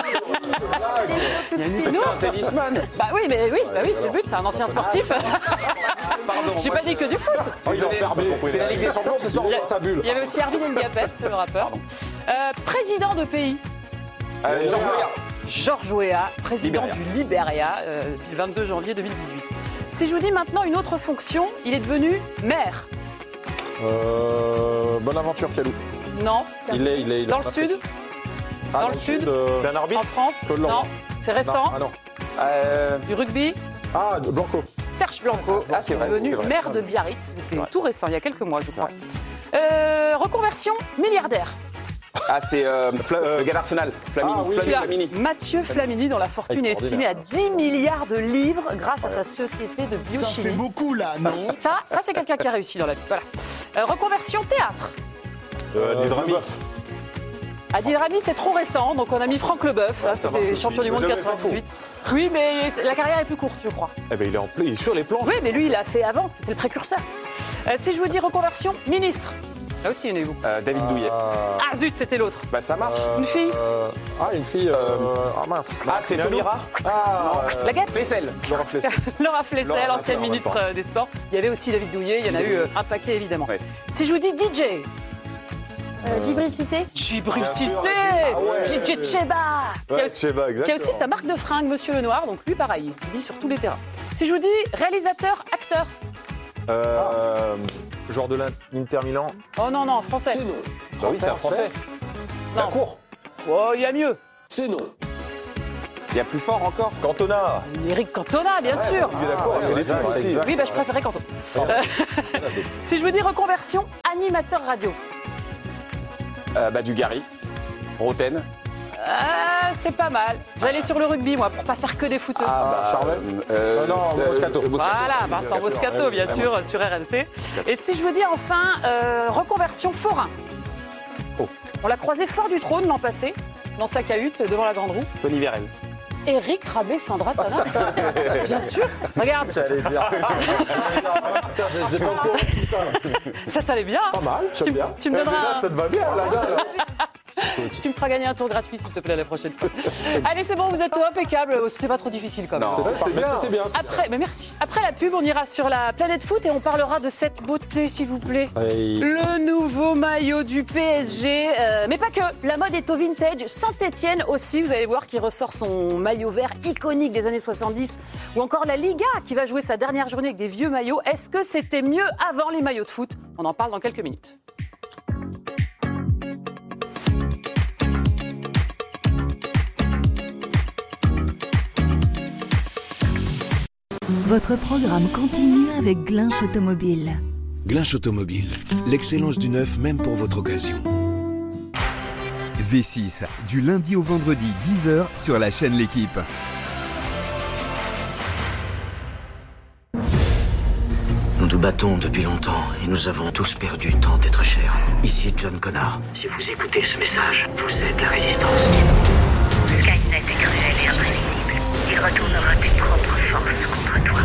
Speaker 5: Tout de suite.
Speaker 8: Mais c'est un tennisman.
Speaker 3: Bah oui, mais oui, bah oui, c'est le but, c'est un ancien sportif.
Speaker 8: Pardon.
Speaker 3: J'ai pas dit que du foot.
Speaker 7: Oh, ils ont fermé.
Speaker 8: C'est la Ligue des Champions ce soir.
Speaker 3: Il y a-
Speaker 7: dans sa bulle.
Speaker 3: Il y avait aussi Arvin Ndiapet, le rappeur. Euh, président de pays,
Speaker 8: Euh, Georges Weah.
Speaker 3: Georges Weah, président
Speaker 8: Libéria.
Speaker 3: du Libéria euh, depuis le vingt-deux janvier deux mille dix-huit. Si je vous dis maintenant une autre fonction, il est devenu maire.
Speaker 7: Euh, Bonaventure Calou.
Speaker 3: Non.
Speaker 7: Il est, il est, il est
Speaker 3: Dans le
Speaker 7: en
Speaker 3: sud,
Speaker 7: Afrique. Ah,
Speaker 3: dans le sud.
Speaker 7: euh,
Speaker 4: C'est un arbitre.
Speaker 3: en France.
Speaker 7: Claude
Speaker 3: Non,
Speaker 7: Laurent.
Speaker 3: c'est
Speaker 7: non,
Speaker 3: récent.
Speaker 7: ah non.
Speaker 8: Euh,
Speaker 3: Du rugby,
Speaker 7: Ah, de Blanco.
Speaker 3: Serge Blanco,
Speaker 8: Ah, c'est vrai,
Speaker 3: devenu
Speaker 8: c'est vrai.
Speaker 3: maire de Biarritz. C'est
Speaker 8: vrai.
Speaker 3: tout récent, il y a quelques mois, je crois.
Speaker 8: vrai.
Speaker 3: Euh, reconversion milliardaire.
Speaker 8: Ah, c'est euh, Fla- euh, Gall Arsenal. Flamini.
Speaker 7: Ah, oui.
Speaker 3: Tu
Speaker 8: Flamini.
Speaker 3: as
Speaker 8: Flamini.
Speaker 3: Mathieu Flamini, dont la fortune est estimée à dix milliards de livres grâce à sa société de
Speaker 10: Ça fait
Speaker 3: biochimie.
Speaker 10: beaucoup là, non?
Speaker 3: Ça, ça c'est quelqu'un qui a réussi dans la vie. Voilà. Euh, reconversion théâtre.
Speaker 4: Euh, du Drami.
Speaker 7: Leboeuf.
Speaker 3: Adil Rami, c'est trop récent, donc on a mis Franck Leboeuf. hein,
Speaker 4: ça
Speaker 3: C'était
Speaker 4: marche aussi.
Speaker 3: champion du monde
Speaker 4: Jamais pas
Speaker 3: quatre-vingt-dix-huit. Oui, mais la carrière est plus courte, je crois.
Speaker 4: Eh ben, il est en play, il est sur les plans.
Speaker 3: Oui, mais lui, il l'a fait avant. C'était le précurseur. Euh, si je vous dis reconversion ministre. Là aussi, il y en a eu beaucoup.
Speaker 8: Euh, David Douillet.
Speaker 3: Ah zut, c'était l'autre.
Speaker 8: Bah, ça marche.
Speaker 3: Une fille.
Speaker 7: Euh, ah, une fille. Euh, ah mince.
Speaker 8: Ah, c'est Tomira.
Speaker 7: Ah,
Speaker 3: La guette.
Speaker 8: Flessel.
Speaker 4: Laurent Flessel.
Speaker 3: Laura Flessel,
Speaker 8: Laura
Speaker 3: ancienne
Speaker 8: Flessel, en même
Speaker 3: ministre
Speaker 8: temps.
Speaker 3: euh, des Sports. Il y avait aussi David Douillet, il y en a eu euh, un paquet évidemment.
Speaker 8: Ouais.
Speaker 3: Si je vous dis D J,
Speaker 5: Euh, Djibril Cissé.
Speaker 3: Djibril Cissé,
Speaker 7: ouais.
Speaker 3: D J Cheba, qui, a
Speaker 4: Ouais,
Speaker 3: aussi,
Speaker 4: Cheba,
Speaker 3: qui a
Speaker 4: exactement.
Speaker 3: aussi sa marque de fringues, Monsieur Lenoir, donc lui pareil, il se vit sur tous les terrains. Si je vous dis réalisateur, acteur,
Speaker 4: Euh, Joueur de l'Inter Milan.
Speaker 3: oh non, non, français.
Speaker 4: Bah oui, c'est un français.
Speaker 3: Non.
Speaker 4: La cour.
Speaker 3: Oh, il y a mieux.
Speaker 8: Il y a plus fort encore.
Speaker 4: Cantona.
Speaker 3: Eric Cantona, bien sûr.
Speaker 4: Il est d'accord, il fait des
Speaker 7: exact,
Speaker 4: films aussi.
Speaker 7: exact.
Speaker 3: Oui, bah, je préférais Canto. Euh, si je vous dis reconversion, animateur radio.
Speaker 8: Euh, bah, du Gary. Roten.
Speaker 3: Ah, c'est pas mal. J'allais sur le rugby, moi, pour pas faire que des footeux.
Speaker 8: Ah, bah,
Speaker 7: Charvet.
Speaker 8: euh,
Speaker 7: Euh, non,
Speaker 8: euh,
Speaker 7: Moscato.
Speaker 8: euh,
Speaker 3: Voilà, Vincent Moscato, bien sûr, sur R M C. Et si je vous dis enfin euh, reconversion forain. On l'a croisé fort du trône l'an passé, dans sa cahute, devant la grande roue.
Speaker 8: Tony Vérel.
Speaker 3: Éric Rabé, Sandra Tana. Bien sûr. Regarde.
Speaker 7: J'allais dire. Putain, j'ai- j'ai pas au courant de tout ça.
Speaker 3: Ça t'allait bien. Hein
Speaker 7: Pas mal,
Speaker 3: tu,
Speaker 7: j'aime bien.
Speaker 3: tu me
Speaker 7: Eh, mais
Speaker 3: donneras.
Speaker 7: là,
Speaker 3: un-
Speaker 7: ça te va bien, là, là.
Speaker 3: Tu me feras gagner un tour gratuit, s'il te plaît, la prochaine fois. Allez, c'est bon, vous êtes impeccable. C'était pas trop difficile quand même.
Speaker 8: Non.
Speaker 7: C'était bien. C'était bien. c'était
Speaker 3: Après, mais merci. Après la pub, on ira sur la planète foot et on parlera de cette beauté, s'il vous plaît.
Speaker 7: bien. Et-
Speaker 3: Le nouveau maillot du P S G, euh, mais pas que. La mode est au vintage. Saint-Etienne aussi, vous allez voir, qui ressort son maillot vert iconique des années soixante-dix. Ou encore la Liga, qui va jouer sa dernière journée avec des vieux maillots. Est-ce que c'était mieux avant les maillots de foot? On en parle dans quelques minutes.
Speaker 10: Votre programme continue avec Glinche Automobile.
Speaker 2: Glinche Automobile, l'excellence du neuf même pour votre occasion.
Speaker 1: V six, du lundi au vendredi, dix heures sur la chaîne L'équipe.
Speaker 11: Nous nous battons depuis longtemps et nous avons tous perdu tant d'êtres chers. Ici John Connor. Si vous écoutez ce message, vous êtes la résistance.
Speaker 12: Skynet est cruel et imprévisible. Il retournera tes propres forces contre toi.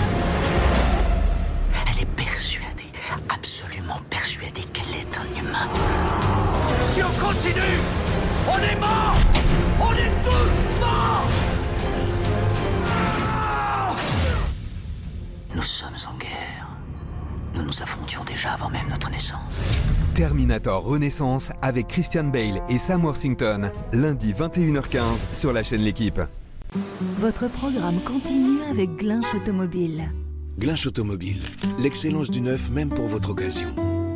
Speaker 11: Elle est persuadée, absolument persuadée qu'elle est un humain.
Speaker 13: Si on continue, on est mort. On est tous morts.
Speaker 11: Nous sommes en guerre. Nous nous affrontions déjà avant même notre naissance.
Speaker 1: Terminator Renaissance avec Christian Bale et Sam Worthington, lundi vingt et une heures quinze sur la chaîne L'équipe.
Speaker 10: Votre programme continue avec Glinche Automobile.
Speaker 2: Glinche Automobile, l'excellence du neuf même pour votre occasion.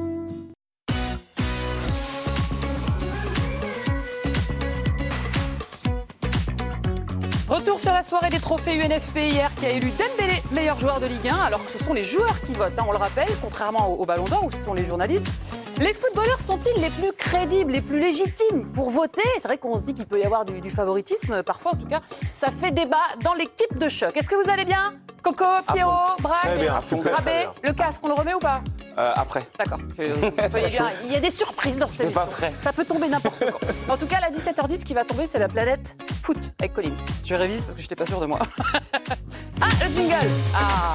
Speaker 3: Retour sur la soirée des trophées U N F P hier qui a élu Dembélé meilleur joueur de Ligue un, alors que ce sont les joueurs qui votent, hein, on le rappelle, contrairement au, au Ballon d'Or où ce sont les journalistes. Les footballeurs sont-ils les plus crédibles, les plus légitimes pour voter? C'est vrai qu'on se dit qu'il peut y avoir du, du favoritisme, parfois en tout cas. Ça fait débat dans l'équipe de choc. Est-ce que vous allez bien? Coco, Pierrot,
Speaker 4: Très bien,
Speaker 3: Braque,
Speaker 4: très, très
Speaker 3: Rabé,
Speaker 4: bien.
Speaker 3: le casque, on le remet ou pas?
Speaker 8: Euh, après.
Speaker 3: D'accord. Euh, soyez bien. Il y a des surprises dans cette émission.
Speaker 8: pas prêt.
Speaker 3: Ça peut tomber n'importe quand. En tout cas, à dix-sept heures dix, ce qui va tomber, c'est la planète foot avec Colline. Je révise parce que je n'étais pas sûre de moi. Ah, le jingle. Ah,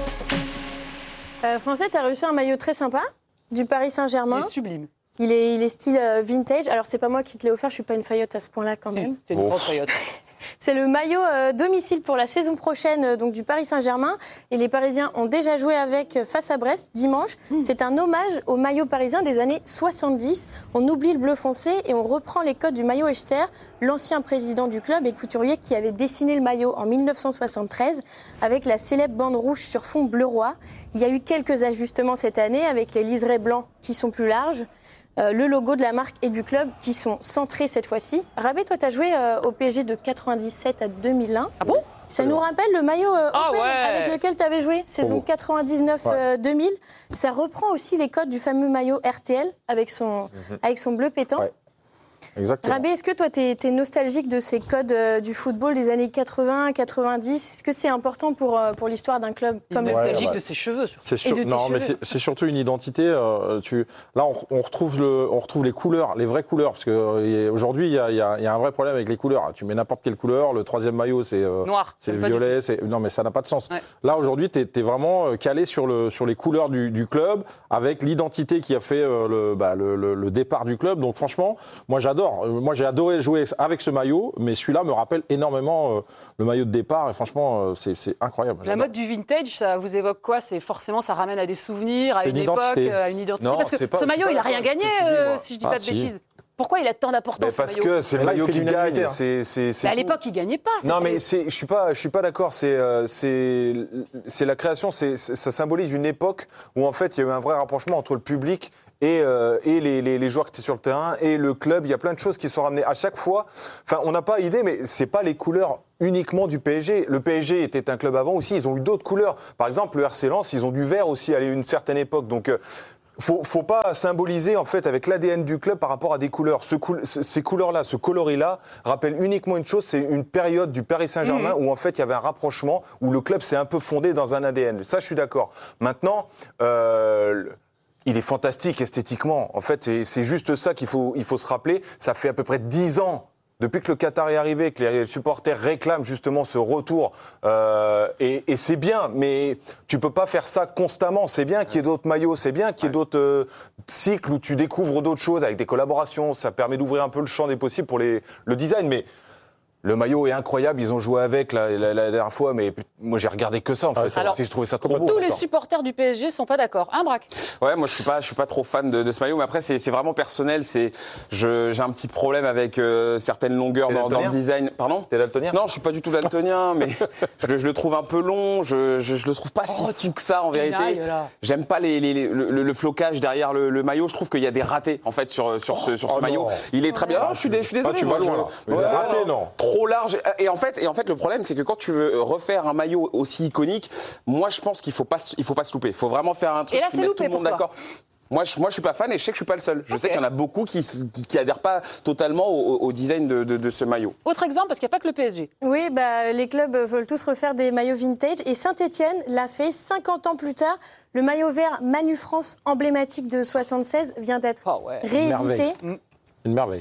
Speaker 5: Euh, Français, tu as reçu un maillot très sympa du Paris
Speaker 3: il
Speaker 5: Saint-Germain.
Speaker 3: est sublime.
Speaker 5: Il est, il est style euh, vintage. Alors, c'est pas moi qui te l'ai offert, je suis pas une faillotte à ce point-là quand même.
Speaker 3: C'est une grande faillotte.
Speaker 5: C'est le maillot euh, domicile pour la saison prochaine euh, donc du Paris Saint-Germain. Et les Parisiens ont déjà joué avec euh, face à Brest dimanche.
Speaker 3: Mmh.
Speaker 5: C'est un hommage au maillot parisien des années soixante-dix. On oublie le bleu foncé et on reprend les codes du maillot Echter, l'ancien président du club et couturier qui avait dessiné le maillot en mille neuf cent soixante-treize avec la célèbre bande rouge sur fond bleu roi. Il y a eu quelques ajustements cette année avec les liserés blancs qui sont plus larges. Euh, le logo de la marque et du club qui sont centrés cette fois-ci. Rabé, toi, tu as joué euh, au P S G de quatre-vingt-dix-sept à deux mille un.
Speaker 3: Ah bon?
Speaker 5: Ça nous rappelle le maillot euh,
Speaker 3: Ah
Speaker 5: Opel
Speaker 3: ouais.
Speaker 5: avec lequel tu avais joué, saison quatre-vingt-dix-neuf deux mille. Ça reprend aussi les codes du fameux maillot R T L avec son,
Speaker 7: Mhm.
Speaker 5: avec son bleu pétant.
Speaker 7: Ouais. Exactement.
Speaker 5: Rabé, est-ce que toi, tu es nostalgique de ces codes euh, du football des années quatre-vingts, quatre-vingt-dix? Est-ce que c'est important pour, euh, pour l'histoire d'un club
Speaker 3: Il est
Speaker 5: comme le
Speaker 3: nostalgique
Speaker 7: ouais.
Speaker 3: de ses cheveux. surtout.
Speaker 7: C'est sûr.
Speaker 5: Et de tes
Speaker 7: Non, mais
Speaker 5: cheveux.
Speaker 7: c'est c'est surtout une identité. euh, tu, là, on, on retrouve le, on retrouve les couleurs, les vraies couleurs, parce que euh, aujourd'hui, il y a, il y a- il y a un vrai problème avec les couleurs. Tu mets n'importe quelle couleur. Le troisième maillot, c'est euh,
Speaker 3: Noir.
Speaker 7: c'est le
Speaker 3: Pas du
Speaker 7: violet. c'est- Non, mais ça n'a pas de sens.
Speaker 3: Ouais.
Speaker 7: Là, aujourd'hui, tu es, vraiment euh, calé sur, le, sur les couleurs du, du club, avec l'identité qui a fait euh, le, bah, le, le- le départ du club. Donc, franchement, moi, j'adore. Euh, Moi, j'ai adoré jouer avec ce maillot, mais celui-là me rappelle énormément euh, le maillot de départ. Et franchement, euh, c'est c'est incroyable.
Speaker 3: La
Speaker 7: J'adore.
Speaker 3: mode du vintage, ça vous évoque quoi? C'est forcément, ça ramène à des souvenirs, à
Speaker 7: C'est
Speaker 3: une,
Speaker 7: une
Speaker 3: époque,
Speaker 7: identité.
Speaker 3: à une identité.
Speaker 4: Non,
Speaker 3: Parce que
Speaker 4: c'est pas-
Speaker 3: ce
Speaker 4: je suis
Speaker 3: maillot,
Speaker 4: pas
Speaker 3: il n'a rien
Speaker 4: d'accord avec
Speaker 3: gagné,
Speaker 4: ce que tu dis,
Speaker 3: euh,
Speaker 4: moi.
Speaker 3: si je dis
Speaker 7: Ah,
Speaker 3: pas de
Speaker 7: si.
Speaker 3: bêtises. Pourquoi il a tant d'importance,
Speaker 4: Mais
Speaker 3: ce
Speaker 4: parce
Speaker 3: maillot?
Speaker 4: que c'est le
Speaker 7: Mais là, il
Speaker 4: maillot
Speaker 7: fait
Speaker 4: qui
Speaker 7: l'unanimité,
Speaker 4: gagne.
Speaker 7: hein.
Speaker 4: C'est, c'est, c'est
Speaker 3: Mais à
Speaker 4: tout.
Speaker 3: l'époque, il gagnait pas.
Speaker 4: Non,
Speaker 3: c'était-
Speaker 4: mais c'est, je suis pas, je suis pas d'accord. C'est, euh, c'est, c'est la création. C'est, c'est- ça symbolise une époque où en fait il y a eu un vrai rapprochement entre le public et, euh, et les, les, les joueurs qui étaient sur le terrain et le club. Il y a plein de choses qui sont ramenées à chaque fois. Enfin, on n'a pas idée, mais c'est pas les couleurs uniquement du P S G. Le P S G était un club avant aussi. Ils ont eu d'autres couleurs. Par exemple, le R C Lens, ils ont du vert aussi à une certaine époque. Donc euh, Faut, faut pas symboliser en fait avec l'A D N du club par rapport à des couleurs. Ce coul- ce- ces couleurs-là, ce coloris-là, rappellent uniquement une chose, c'est une période du Paris Saint-Germain
Speaker 3: Mmh.
Speaker 4: où en fait il y avait un rapprochement, où le club s'est un peu fondé dans un A D N. Ça, je suis d'accord. Maintenant, euh, il est fantastique esthétiquement. En fait, c'est, c'est juste ça qu'il faut, il faut se rappeler. Ça fait à peu près dix ans, depuis que le Qatar est arrivé, que les supporters réclament justement ce retour. Euh, et, et c'est bien, mais tu peux pas faire ça constamment. C'est bien qu'il y ait d'autres maillots, c'est bien qu'il y ait d'autres euh, cycles où tu découvres d'autres choses avec des collaborations. Ça permet d'ouvrir un peu le champ des possibles pour les, le design. Mais le maillot est incroyable, ils ont joué avec la, la, la dernière fois, mais moi j'ai regardé que ça en fait. Alors, j'ai trouvé ça trop beau.
Speaker 3: Tous les supporters du P S G sont pas d'accord, hein Braque ?
Speaker 8: Ouais, moi je suis pas, je suis pas trop fan de, de ce maillot, mais après c'est, c'est vraiment personnel. C'est, je, j'ai un petit problème avec euh, certaines longueurs dans, dans le design. Pardon ?
Speaker 4: T'es daltonien ?
Speaker 8: Non, je suis pas du tout daltonien, mais je, je le trouve un peu long. Je, je, je le trouve pas si oh, fou que ça en vérité. Aille, J'aime pas les, les, les, le, le flocage derrière le, le maillot. Je trouve qu'il y a des ratés en fait sur sur oh, ce sur ce oh maillot. Non. Il est très bien. Non, je suis, je suis désolé.
Speaker 7: Ah, tu vas loin.
Speaker 8: Ouais, ouais, raté, non. Trop large. Et en fait, et en fait, le problème, c'est que quand tu veux refaire un maillot aussi iconique, moi, je pense qu'il faut pas, il faut pas se louper. Il faut vraiment faire un truc
Speaker 3: et là,
Speaker 8: qui met tout le monde d'accord. Moi je, moi, je suis pas fan et je sais que je suis pas le seul. Je okay. sais qu'il y en a beaucoup qui, qui, qui adhèrent pas totalement au, au design de, de, de ce maillot.
Speaker 3: Autre exemple, parce qu'il n'y a pas que le P S G.
Speaker 5: Oui, bah, les clubs veulent tous refaire des maillots vintage et Saint-Etienne l'a fait cinquante ans plus tard. Le maillot vert Manu France, emblématique de soixante-seize, vient d'être oh, ouais. réédité.
Speaker 7: Une merveille. Une merveille.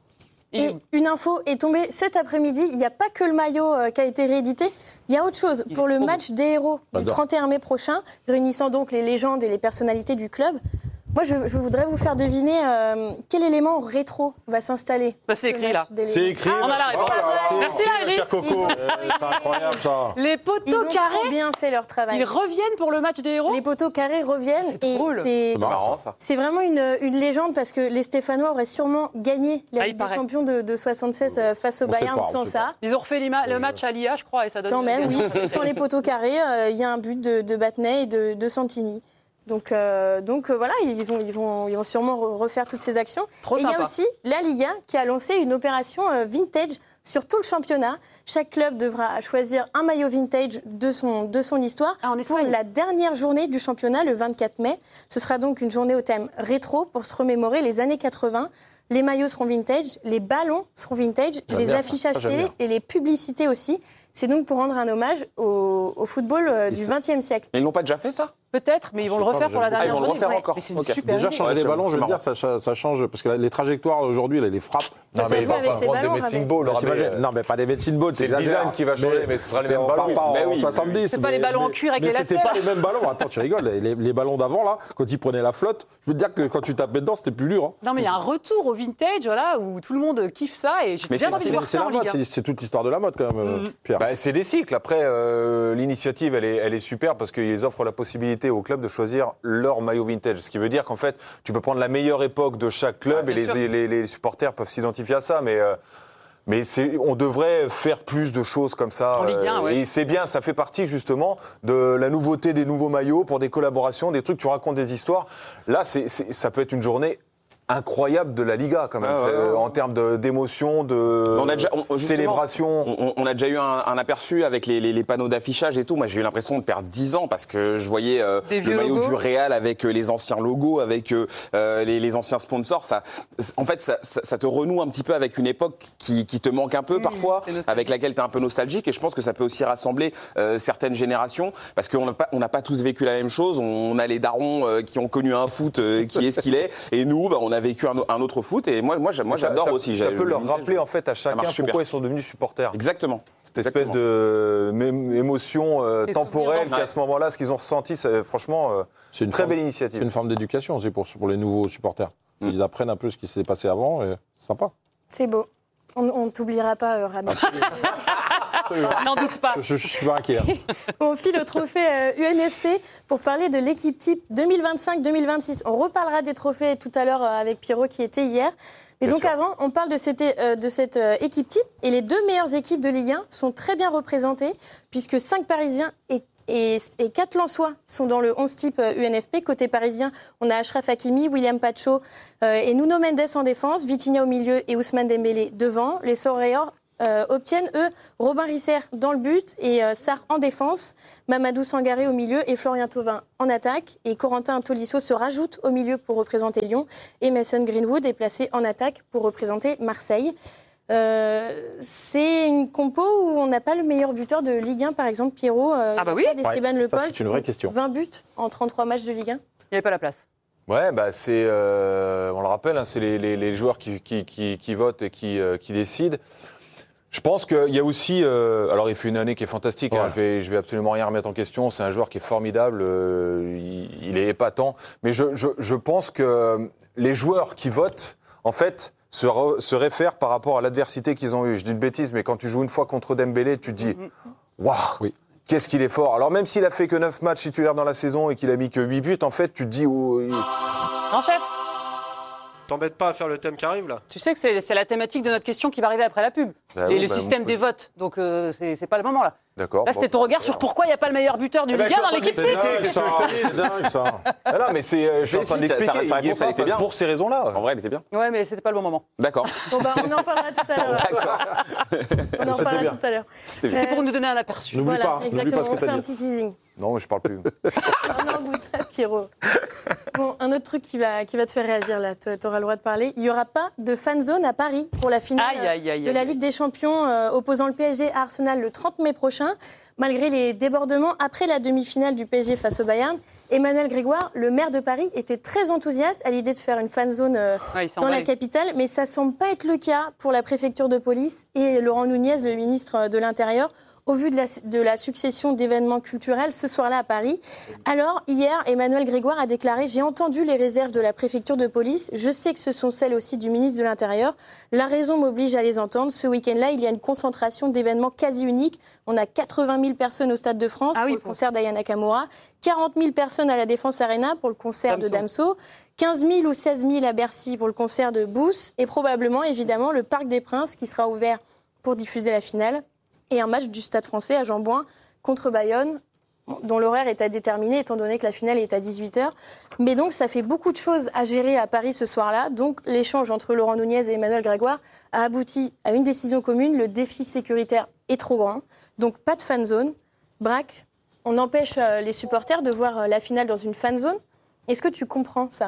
Speaker 5: Et une info est tombée cet après-midi. Il n'y a pas que le maillot euh, qui a été réédité. Il y a autre chose. Il Pour le match beau. des héros du trente et un mai prochain, réunissant donc les légendes et les personnalités du club, moi, je, je voudrais vous faire deviner euh, quel élément rétro va s'installer.
Speaker 3: Bah, c'est écrit là.
Speaker 7: C'est écrit.
Speaker 3: Ah, on a la réponse.
Speaker 7: Ah,
Speaker 3: merci la régie.
Speaker 7: Cher Coco. C'est incroyable ça.
Speaker 3: Les poteaux
Speaker 5: ils ont
Speaker 3: carrés.
Speaker 5: Trop bien fait leur travail.
Speaker 3: Ils reviennent pour le match des héros.
Speaker 5: Les poteaux carrés reviennent
Speaker 3: c'est
Speaker 5: et
Speaker 3: drôle.
Speaker 5: c'est,
Speaker 7: c'est marrant ça.
Speaker 5: C'est vraiment une, une légende parce que les Stéphanois auraient sûrement gagné la ah, Ligue des Champions de, de soixante-seize euh, face au on Bayern pas, sans ça.
Speaker 3: Ils ont refait le match à l'I A, je crois, et ça donne.
Speaker 5: Quand même, oui. Sans les poteaux carrés, il euh, y a un but de, de Battenay et de, de Santini. Donc, euh, donc euh, voilà, ils vont, ils, vont, ils vont sûrement refaire toutes ces actions.
Speaker 3: Trop
Speaker 5: et il y a aussi la Liga qui a lancé une opération euh, vintage sur tout le championnat. Chaque club devra choisir un maillot vintage de son, de son histoire
Speaker 3: ah,
Speaker 5: pour la dernière journée du championnat, le vingt-quatre mai. Ce sera donc une journée au thème rétro pour se remémorer les années quatre-vingts. Les maillots seront vintage, les ballons seront vintage, j'aime les affichages télé bien. Et les publicités aussi. C'est donc pour rendre un hommage au, au football euh, du vingtième siècle.
Speaker 8: Mais ils n'ont pas déjà fait ça ?
Speaker 3: Peut-être, mais ils vont le refaire pas, pour la dernière journée.
Speaker 8: Ah, ils vont le refaire
Speaker 3: ouais.
Speaker 8: encore.
Speaker 3: Mais c'est une
Speaker 8: okay.
Speaker 3: super
Speaker 7: Déjà,
Speaker 3: idée.
Speaker 7: changer
Speaker 8: ouais,
Speaker 7: des ballons, je veux
Speaker 8: marrant.
Speaker 7: dire, ça, ça, ça change. Parce que les trajectoires aujourd'hui, là, les frappes.
Speaker 4: Non, mais il va pas prendre des medicine balls.
Speaker 7: Non, mais pas des medicine balls.
Speaker 4: C'est le design qui va changer, mais ce sera les mêmes ballons.
Speaker 7: Pas en soixante-dix.
Speaker 3: C'est pas les ballons en cuir avec les lacets.
Speaker 7: C'était pas les mêmes ballons. Attends, tu rigoles. Les ballons d'avant, là, quand ils prenaient la flotte, je veux te dire que quand tu tapais dedans, c'était plus dur.
Speaker 3: Non, mais il y a un retour au vintage, voilà, où tout le monde kiffe ça. Et j'ai bien envie de voir ça en Ligue un.
Speaker 7: C'est toute l'histoire de la mode, quand même, Pierre.
Speaker 4: C'est des cycles. Après, l'initiative, elle est super parce qu'ils offrent la possibilité aux clubs de choisir leur maillot vintage. Ce qui veut dire qu'en fait, tu peux prendre la meilleure époque de chaque club ouais, et les, les, les supporters peuvent s'identifier à ça. Mais, euh, mais c'est, on devrait faire plus de choses comme ça.
Speaker 3: En Ligue un,
Speaker 4: euh,
Speaker 3: ouais.
Speaker 4: Et c'est bien, ça fait partie justement de la nouveauté des nouveaux maillots pour des collaborations, des trucs, tu racontes des histoires. Là, c'est, c'est, ça peut être une journée incroyable de la Liga quand même, ah, ouais, ouais, ouais. en termes de, d'émotion, de
Speaker 8: on a déjà, on,
Speaker 4: célébration.
Speaker 8: On, on a déjà eu un, un aperçu avec les, les, les panneaux d'affichage et tout. Moi, j'ai eu l'impression de perdre dix ans parce que je voyais euh, le maillot logos. du Real avec euh, les anciens logos, avec euh, les, les anciens sponsors. Ça, en fait, ça, ça, ça te renoue un petit peu avec une époque qui, qui te manque un peu mmh, parfois, avec laquelle tu es un peu nostalgique. Et je pense que ça peut aussi rassembler euh, certaines générations parce qu'on n'a pas, on n'a pas tous vécu la même chose. On a les darons euh, qui ont connu un foot euh, qui est ce qu'il est, et nous, bah, on a vécu un, un autre foot et moi, moi, moi
Speaker 4: ça,
Speaker 8: j'adore
Speaker 4: ça,
Speaker 8: aussi.
Speaker 4: Ça peut leur rappeler en fait à chacun pourquoi
Speaker 8: super.
Speaker 4: ils sont devenus supporters.
Speaker 8: Exactement.
Speaker 4: Cette espèce Exactement. de m- émotion euh, temporelle qu'à ce moment-là, ce qu'ils ont ressenti, c'est franchement euh, c'est une très forme, belle initiative.
Speaker 7: C'est une forme d'éducation aussi pour, pour les nouveaux supporters. Mm. Ils apprennent un peu ce qui s'est passé avant et c'est sympa.
Speaker 5: C'est beau. On ne t'oubliera pas, euh, Rami.
Speaker 3: N'en doute pas.
Speaker 7: Je, je suis pas inquiet.
Speaker 5: On file au trophée euh, U N F P pour parler de l'équipe type deux mille vingt-cinq deux mille vingt-six. On reparlera des trophées tout à l'heure euh, avec Pierrot qui était hier. Mais donc sûr. avant, on parle de cette, euh, de cette euh, équipe type. Et les deux meilleures équipes de Ligue un sont très bien représentées puisque cinq Parisiens et Et, et quatre Lensois sont dans le onze type U N F P. Côté parisien, on a Achraf Hakimi, William Pacho euh, et Nuno Mendes en défense, Vitinha au milieu et Ousmane Dembélé devant. Les Soreors euh, obtiennent, eux, Robin Risser dans le but et euh, Sarr en défense, Mamadou Sangaré au milieu et Florian Thauvin en attaque. Et Corentin Tolisso se rajoute au milieu pour représenter Lyon. Et Mason Greenwood est placé en attaque pour représenter Marseille. Euh, c'est une compo où on n'a pas le meilleur buteur de Ligue un, par exemple, Pierrot. Euh,
Speaker 3: ah bah oui,
Speaker 5: d'Esteban
Speaker 7: ouais,
Speaker 5: Le Paul,
Speaker 7: c'est une vraie question.
Speaker 5: vingt buts en trente-trois matchs de Ligue un.
Speaker 3: Il n'y avait pas la place.
Speaker 4: Ouais, bah c'est, euh, on le rappelle, hein, c'est les, les, les joueurs qui, qui, qui, qui votent et qui, euh, qui décident. Je pense qu'il y a aussi, euh, alors il fait une année qui est fantastique, ouais. hein, je vais, je vais absolument rien remettre en question, c'est un joueur qui est formidable, euh, il, il est épatant, mais je, je, je pense que les joueurs qui votent, en fait, se, re, se réfèrent par rapport à l'adversité qu'ils ont eue. Je dis une bêtise, mais quand tu joues une fois contre Dembélé, tu te dis, waouh, oui. Qu'est-ce qu'il est fort. Alors même s'il a fait que neuf matchs titulaires dans la saison et qu'il a mis que huit buts, en fait, tu te dis... Oh, il...
Speaker 3: Grand chef,
Speaker 14: t'embêtes pas à faire le thème qui arrive, là?
Speaker 3: Tu sais que c'est, c'est la thématique de notre question qui va arriver après la pub.
Speaker 4: Bah
Speaker 3: et
Speaker 4: oui,
Speaker 3: le
Speaker 4: bah
Speaker 3: système
Speaker 4: bon,
Speaker 3: des votes. Donc, euh, c'est, c'est pas le moment, là.
Speaker 4: D'accord.
Speaker 3: Là, c'était ton regard sur pourquoi il n'y a pas le meilleur buteur du
Speaker 4: eh ben,
Speaker 3: Ligue un dans l'équipe
Speaker 4: c'est
Speaker 3: type.
Speaker 4: dingue, ça.
Speaker 7: C'est dingue, ça.
Speaker 4: Ah non, mais c'est, euh, je suis en train d'expliquer.
Speaker 8: Sa, sa réponse, elle était bien.
Speaker 4: Pour ces raisons-là.
Speaker 8: En vrai, elle était bien.
Speaker 3: Ouais, mais c'était pas le bon moment.
Speaker 8: D'accord.
Speaker 5: Bon, bah, on en parlera tout à l'heure.
Speaker 8: D'accord.
Speaker 5: On en
Speaker 7: C'était
Speaker 5: parlera
Speaker 7: bien.
Speaker 5: tout à l'heure.
Speaker 8: C'était
Speaker 3: C'était pour nous donner un aperçu.
Speaker 7: N'oublie
Speaker 5: Voilà,
Speaker 7: pas, n'oublie
Speaker 5: exactement.
Speaker 7: pas ce que
Speaker 5: On fait
Speaker 7: t'as
Speaker 5: un
Speaker 7: dit.
Speaker 5: petit teasing.
Speaker 4: Non, mais je parle plus.
Speaker 5: Non, non, goûte pas, Pierrot. Bon, un autre truc qui va, qui va te faire réagir, là, tu auras le droit de parler. Il n'y aura pas de fan zone à Paris pour la finale
Speaker 3: Aïe, aïe, aïe,
Speaker 5: de la
Speaker 3: aïe.
Speaker 5: Ligue des Champions euh, opposant le P S G à Arsenal le trente mai prochain. Malgré les débordements après la demi-finale du P S G face au Bayern, Emmanuel Grégoire, le maire de Paris, était très enthousiaste à l'idée de faire une fan zone euh,
Speaker 3: Ouais, il s'en
Speaker 5: dans
Speaker 3: va,
Speaker 5: la
Speaker 3: lui.
Speaker 5: capitale, mais ça ne semble pas être le cas pour la préfecture de police et Laurent Nunez, le ministre de l'Intérieur, au vu de la, de la succession d'événements culturels ce soir-là à Paris. Alors, hier, Emmanuel Grégoire a déclaré « J'ai entendu les réserves de la préfecture de police. Je sais que ce sont celles aussi du ministre de l'Intérieur. La raison m'oblige à les entendre. Ce week-end-là, il y a une concentration d'événements quasi uniques. On a quatre-vingt mille personnes au Stade de France
Speaker 3: Ah oui,
Speaker 5: pour le concert d'Aya Nakamura, quarante mille personnes à la Défense Arena pour le concert
Speaker 3: Damso.
Speaker 5: de Damso, quinze mille ou seize mille à Bercy pour le concert de Booth et probablement, évidemment, le Parc des Princes qui sera ouvert pour diffuser la finale. Et un match du Stade français à Jean-Bouin contre Bayonne, dont l'horaire est à déterminer, étant donné que la finale est à dix-huit heures. Mais donc, ça fait beaucoup de choses à gérer à Paris ce soir-là. Donc, l'échange entre Laurent Nunez et Emmanuel Grégoire a abouti à une décision commune. Le défi sécuritaire est trop grand. Donc, pas de fan zone. Braque, on empêche euh, les supporters de voir euh, la finale dans une fan zone. Est-ce que tu comprends ça ?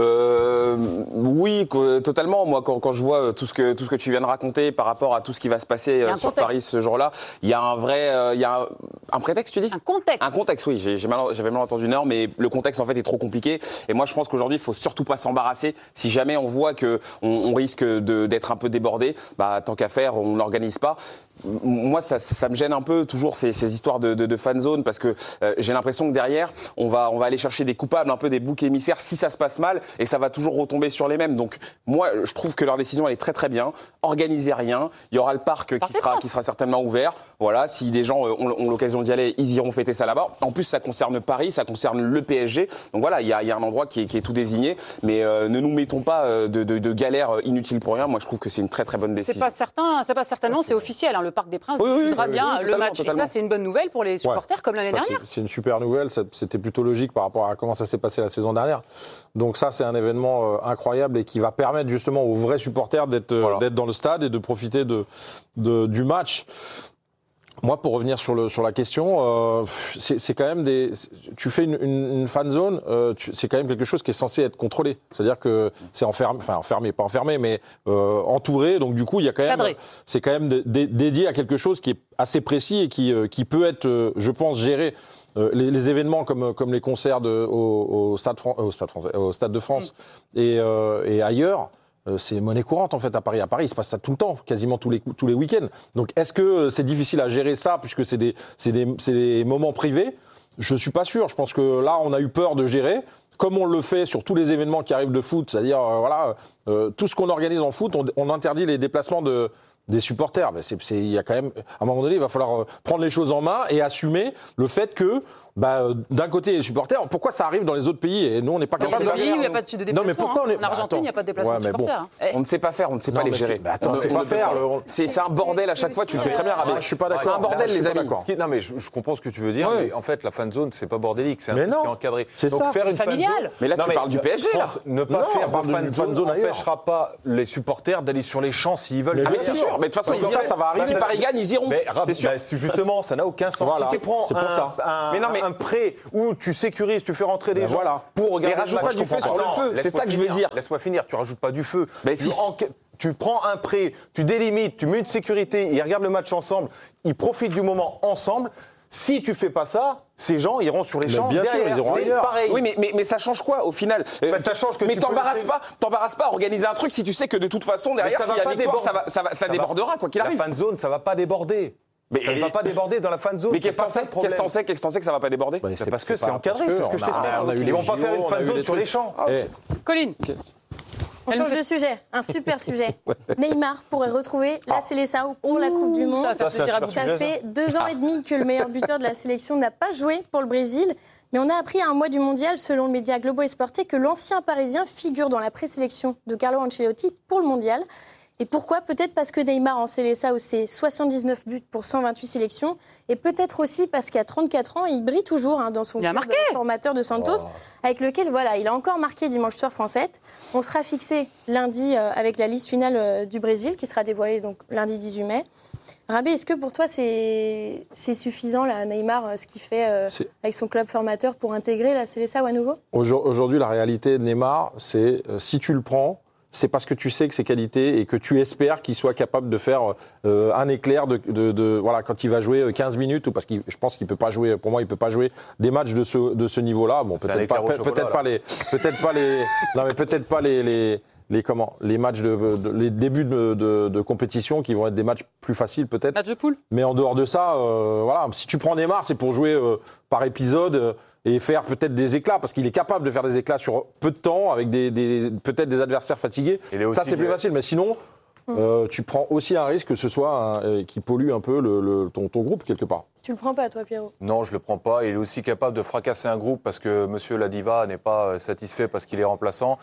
Speaker 8: Euh, oui, co- totalement. Moi, quand, quand je vois tout ce que tout ce que tu viens de raconter par rapport à tout ce qui va se passer
Speaker 3: un
Speaker 8: euh, sur
Speaker 3: contexte.
Speaker 8: Paris ce jour-là, il y a un vrai, euh, il y a un, un prétexte, tu dis ?
Speaker 3: Un contexte.
Speaker 8: Un contexte, oui. J'ai, j'ai mal, j'avais mal entendu non, mais le contexte en fait est trop compliqué. Et moi, je pense qu'aujourd'hui, il faut surtout pas s'embarrasser. Si jamais on voit que on, on risque de, d'être un peu débordé, bah tant qu'à faire, on l'organise pas. Moi, ça, ça me gêne un peu toujours ces, ces histoires de, de, de fan zone parce que euh, j'ai l'impression que derrière, on va, on va aller chercher des coupables, un peu des boucs émissaires si ça se passe mal, et ça va toujours retomber sur les mêmes. Donc, moi, je trouve que leur décision elle est très très bien. Organisez rien. Il y aura le parc qui sera, qui sera certainement ouvert. Voilà, si des gens ont, ont l'occasion d'y aller, ils iront fêter ça là-bas. En plus, ça concerne Paris, ça concerne le P S G. Donc voilà, il y a, il y a un endroit qui est, qui est tout désigné. Mais euh, ne nous mettons pas de, de, de galères inutiles pour rien. Moi, je trouve que c'est une très très bonne décision.
Speaker 3: C'est pas certain, c'est pas certainement, c'est officiel. Hein, le Parc des Princes
Speaker 8: Oui, oui,
Speaker 3: diffusera
Speaker 8: oui,
Speaker 3: bien
Speaker 8: oui,
Speaker 3: le
Speaker 8: totalement,
Speaker 3: match.
Speaker 8: totalement.
Speaker 3: Et ça, c'est une bonne nouvelle pour les supporters
Speaker 7: Ouais.
Speaker 3: comme l'année
Speaker 7: Ça,
Speaker 3: dernière.
Speaker 7: c'est, c'est une super nouvelle, ça- c'était plutôt logique par rapport à comment ça s'est passé la saison dernière. Donc ça, c'est un événement euh, incroyable et qui va permettre justement aux vrais supporters d'être, euh,
Speaker 8: Voilà.
Speaker 7: d'être dans le stade et de profiter de, de, du match. Moi, pour revenir sur, le, sur la question, euh, c'est, c'est quand même des. Tu fais une, une, une fan zone, euh, tu, c'est quand même quelque chose qui est censé être contrôlé. C'est-à-dire que c'est enfermé, enfin enfermé, pas enfermé, mais euh, entouré. Donc du coup, il y a quand même.
Speaker 3: Cadré.
Speaker 7: C'est quand même dé- dé- dédié à quelque chose qui est assez précis et qui, euh, qui peut être, euh, je pense, géré. Euh, les, les événements comme, comme les concerts de, au, au, stade Fran- au, stade français, au Stade de France
Speaker 3: Mm.
Speaker 7: et, euh, et ailleurs. Euh, c'est monnaie courante en fait à Paris. À Paris, il se passe ça tout le temps, quasiment tous les cou- tous les week-ends. Donc, est-ce que euh, c'est difficile à gérer ça puisque c'est des c'est des c'est des moments privés ? Je suis pas sûr. Je pense que là, on a eu peur de gérer, comme on le fait sur tous les événements qui arrivent de foot, c'est-à-dire euh, voilà euh, tout ce qu'on organise en foot, on, on interdit les déplacements de des supporters. Mais c'est, c'est, il y a quand même, à un moment donné, il va falloir euh, prendre les choses en main et assumer le fait que, bah, euh, d'un côté, les supporters, pourquoi ça arrive dans les autres pays et nous, on n'est pas
Speaker 3: Dans
Speaker 7: capable
Speaker 3: ce
Speaker 7: de
Speaker 3: pays où il n'y a pas de de déplacement.
Speaker 7: Non, mais pourquoi
Speaker 3: hein.
Speaker 7: on est...
Speaker 3: En Argentine, il n'y a pas de déplacement
Speaker 7: Ouais,
Speaker 3: de
Speaker 7: mais bon.
Speaker 3: supporters. hein. Eh,
Speaker 8: On ne sait pas faire, on ne sait
Speaker 7: Non,
Speaker 8: pas les
Speaker 7: mais
Speaker 8: gérer.
Speaker 7: c'est- mais attends,
Speaker 8: On ne-
Speaker 7: c'est
Speaker 8: on
Speaker 7: pas
Speaker 8: ne peut
Speaker 7: faire, le-
Speaker 8: C'est, c'est un bordel à chaque fois, tu le sais très bien, Rabé.
Speaker 7: Ah, je suis pas d'accord.
Speaker 8: C'est un bordel,
Speaker 7: Je suis
Speaker 8: les
Speaker 7: pas
Speaker 8: amis.
Speaker 7: d'accord.
Speaker 4: Ce qui- Non, mais je, je comprends ce que tu veux dire,
Speaker 7: Ouais.
Speaker 4: mais en fait, la fan zone, c'est pas bordélique, c'est un
Speaker 7: Mais
Speaker 4: truc
Speaker 7: non.
Speaker 4: qui est encadré.
Speaker 7: C'est
Speaker 4: Donc,
Speaker 7: ça.
Speaker 4: faire
Speaker 3: C'est
Speaker 4: une fan
Speaker 3: familial.
Speaker 4: zone-
Speaker 8: Mais là, tu
Speaker 4: Non,
Speaker 8: parles du P S G, là.
Speaker 4: France, Ne pas
Speaker 7: Non,
Speaker 4: faire
Speaker 7: on parle
Speaker 4: de fan
Speaker 7: d'une fan
Speaker 4: zone
Speaker 7: zone ailleurs.
Speaker 4: n'empêchera pas les supporters d'aller sur les champs s'ils veulent.
Speaker 8: Ah, mais
Speaker 4: venir.
Speaker 8: c'est sûr, mais de toute façon,
Speaker 4: Parce
Speaker 8: ils
Speaker 4: que
Speaker 8: iront.
Speaker 7: ça va arriver.
Speaker 8: Si Paris gagne, ils iront.
Speaker 4: Mais, rap-
Speaker 8: C'est sûr.
Speaker 4: bah, c'est justement, ça n'a aucun sens.
Speaker 7: Voilà,
Speaker 4: Si tu prends
Speaker 7: c'est pour
Speaker 4: un,
Speaker 7: ça.
Speaker 4: un-
Speaker 8: Mais non, mais-
Speaker 4: un prêt où tu sécurises, tu fais rentrer des
Speaker 7: Ben
Speaker 4: gens
Speaker 7: voilà.
Speaker 4: pour regarder
Speaker 8: Mais rajoute
Speaker 4: le match,
Speaker 8: pas du
Speaker 4: je comprends
Speaker 8: feu sur le
Speaker 4: Non,
Speaker 8: feu, c'est
Speaker 4: laisse-moi
Speaker 8: ça que je veux
Speaker 4: finir,
Speaker 8: dire.
Speaker 4: Laisse-moi finir, tu rajoutes pas du feu.
Speaker 8: Ben
Speaker 4: tu,
Speaker 8: si.
Speaker 4: enca- tu prends un prêt, tu délimites, tu mets une sécurité, ils regardent le match ensemble, ils profitent du moment ensemble. Si tu fais pas ça, Ces gens iront sur les
Speaker 7: Mais
Speaker 4: champs
Speaker 7: bien sûr,
Speaker 4: derrière.
Speaker 7: ils iront
Speaker 4: C'est
Speaker 7: ailleurs.
Speaker 4: pareil.
Speaker 8: Oui, mais, mais, mais ça change quoi au final?
Speaker 4: Bah, ça change que
Speaker 8: mais
Speaker 4: tu peux
Speaker 8: t'embarrasses
Speaker 4: laisser-
Speaker 8: pas, t'embarrasses pas à organiser un truc si tu sais que de toute façon derrière,
Speaker 4: Mais ça
Speaker 8: s'il y
Speaker 4: va
Speaker 8: a
Speaker 4: pas
Speaker 8: victoire, ça,
Speaker 4: déborder.
Speaker 8: va, ça, va, ça,
Speaker 4: Ça va-
Speaker 8: débordera quoi qu'il arrive.
Speaker 4: La fan zone, ça va pas déborder.
Speaker 8: Mais
Speaker 4: ça ne va pas déborder dans la fan zone.
Speaker 8: Mais
Speaker 4: c'est
Speaker 8: qu'est-ce
Speaker 4: pas
Speaker 8: que t'en
Speaker 4: ça
Speaker 8: sais
Speaker 4: le problème.
Speaker 8: Qu'est-ce que t'en sais Qu'est-ce que t'en sais que ça va pas déborder?
Speaker 7: Bah,
Speaker 4: C'est parce que c'est
Speaker 7: pas-
Speaker 4: encadré,
Speaker 7: parce
Speaker 4: c'est ce que je
Speaker 7: on a-
Speaker 4: t'explique.
Speaker 7: on a eu
Speaker 4: Ils
Speaker 7: les
Speaker 4: vont pas
Speaker 7: J O,
Speaker 4: faire une
Speaker 7: on a
Speaker 4: fan
Speaker 7: eu
Speaker 4: zone
Speaker 7: les
Speaker 4: sur
Speaker 7: trucs.
Speaker 4: les champs.
Speaker 7: Eh,
Speaker 3: Colline,
Speaker 5: On
Speaker 3: Elle
Speaker 5: change
Speaker 3: fait-
Speaker 5: de sujet, un super sujet. Neymar pourrait retrouver la Seleção pour la Coupe du Monde.
Speaker 3: ça va faire
Speaker 4: Ça, c'est un
Speaker 3: plaisir à
Speaker 4: super
Speaker 3: vous.
Speaker 5: Ça
Speaker 4: sujet,
Speaker 5: fait deux ans et demi que le meilleur buteur de la sélection n'a pas joué pour le Brésil. Mais on a appris à un mois du mondial, selon le média Globo Esporte, que l'ancien Parisien figure dans la présélection de Carlo Ancelotti pour le mondial. Et pourquoi? Peut-être parce que Neymar en Seleção, c'est soixante-dix-neuf buts pour cent vingt-huit sélections. Et peut-être aussi parce qu'à trente-quatre ans, il brille toujours hein, dans son
Speaker 3: Il a
Speaker 5: club
Speaker 3: marqué.
Speaker 5: formateur de Santos, avec lequel voilà, il a encore marqué dimanche soir France sept. On sera fixé lundi euh, avec la liste finale euh, du Brésil, qui sera dévoilée donc lundi dix-huit mai. Rabé, est-ce que pour toi c'est c'est suffisant, là, Neymar, euh, ce qu'il fait euh,
Speaker 7: C'est-
Speaker 5: avec son club formateur pour intégrer la Seleção à nouveau?
Speaker 7: Aujourd- Aujourd'hui, la réalité de Neymar, c'est euh, si tu le prends, c'est parce que tu sais que ses qualités et que tu espères qu'il soit capable de faire euh, un éclair de, de, de- voilà, quand il va jouer quinze minutes, ou parce que je pense qu'il peut pas jouer, pour moi, il peut pas jouer des matchs de ce, de ce niveau-là. Bon,
Speaker 4: C'est un
Speaker 7: peut-être pas,
Speaker 4: éclair au
Speaker 7: peut-
Speaker 4: chocolat,
Speaker 7: peut-être
Speaker 4: là.
Speaker 7: pas les, peut-être pas les, non mais peut-être pas les, les, les comment, les matchs de, de- les débuts de, de, de compétition qui vont être des matchs plus faciles peut-être.
Speaker 3: Match de poule.
Speaker 7: Mais en dehors de ça, euh, voilà, si tu prends Neymar, c'est pour jouer euh, par épisode euh, et faire peut-être des éclats, parce qu'il est capable de faire des éclats sur peu de temps, avec des, des- peut-être des adversaires fatigués.
Speaker 4: Il est aussi
Speaker 7: Ça, c'est plus
Speaker 4: bien.
Speaker 7: facile. Mais sinon, euh, tu prends aussi un risque que ce soit un- euh, qui pollue un peu le, le- ton, ton groupe quelque part.
Speaker 5: Tu le prends pas, toi, Pierrot?
Speaker 4: Non, je le prends pas. Il est aussi capable de fracasser un groupe parce que Monsieur Ladiva n'est pas euh, satisfait parce qu'il est remplaçant.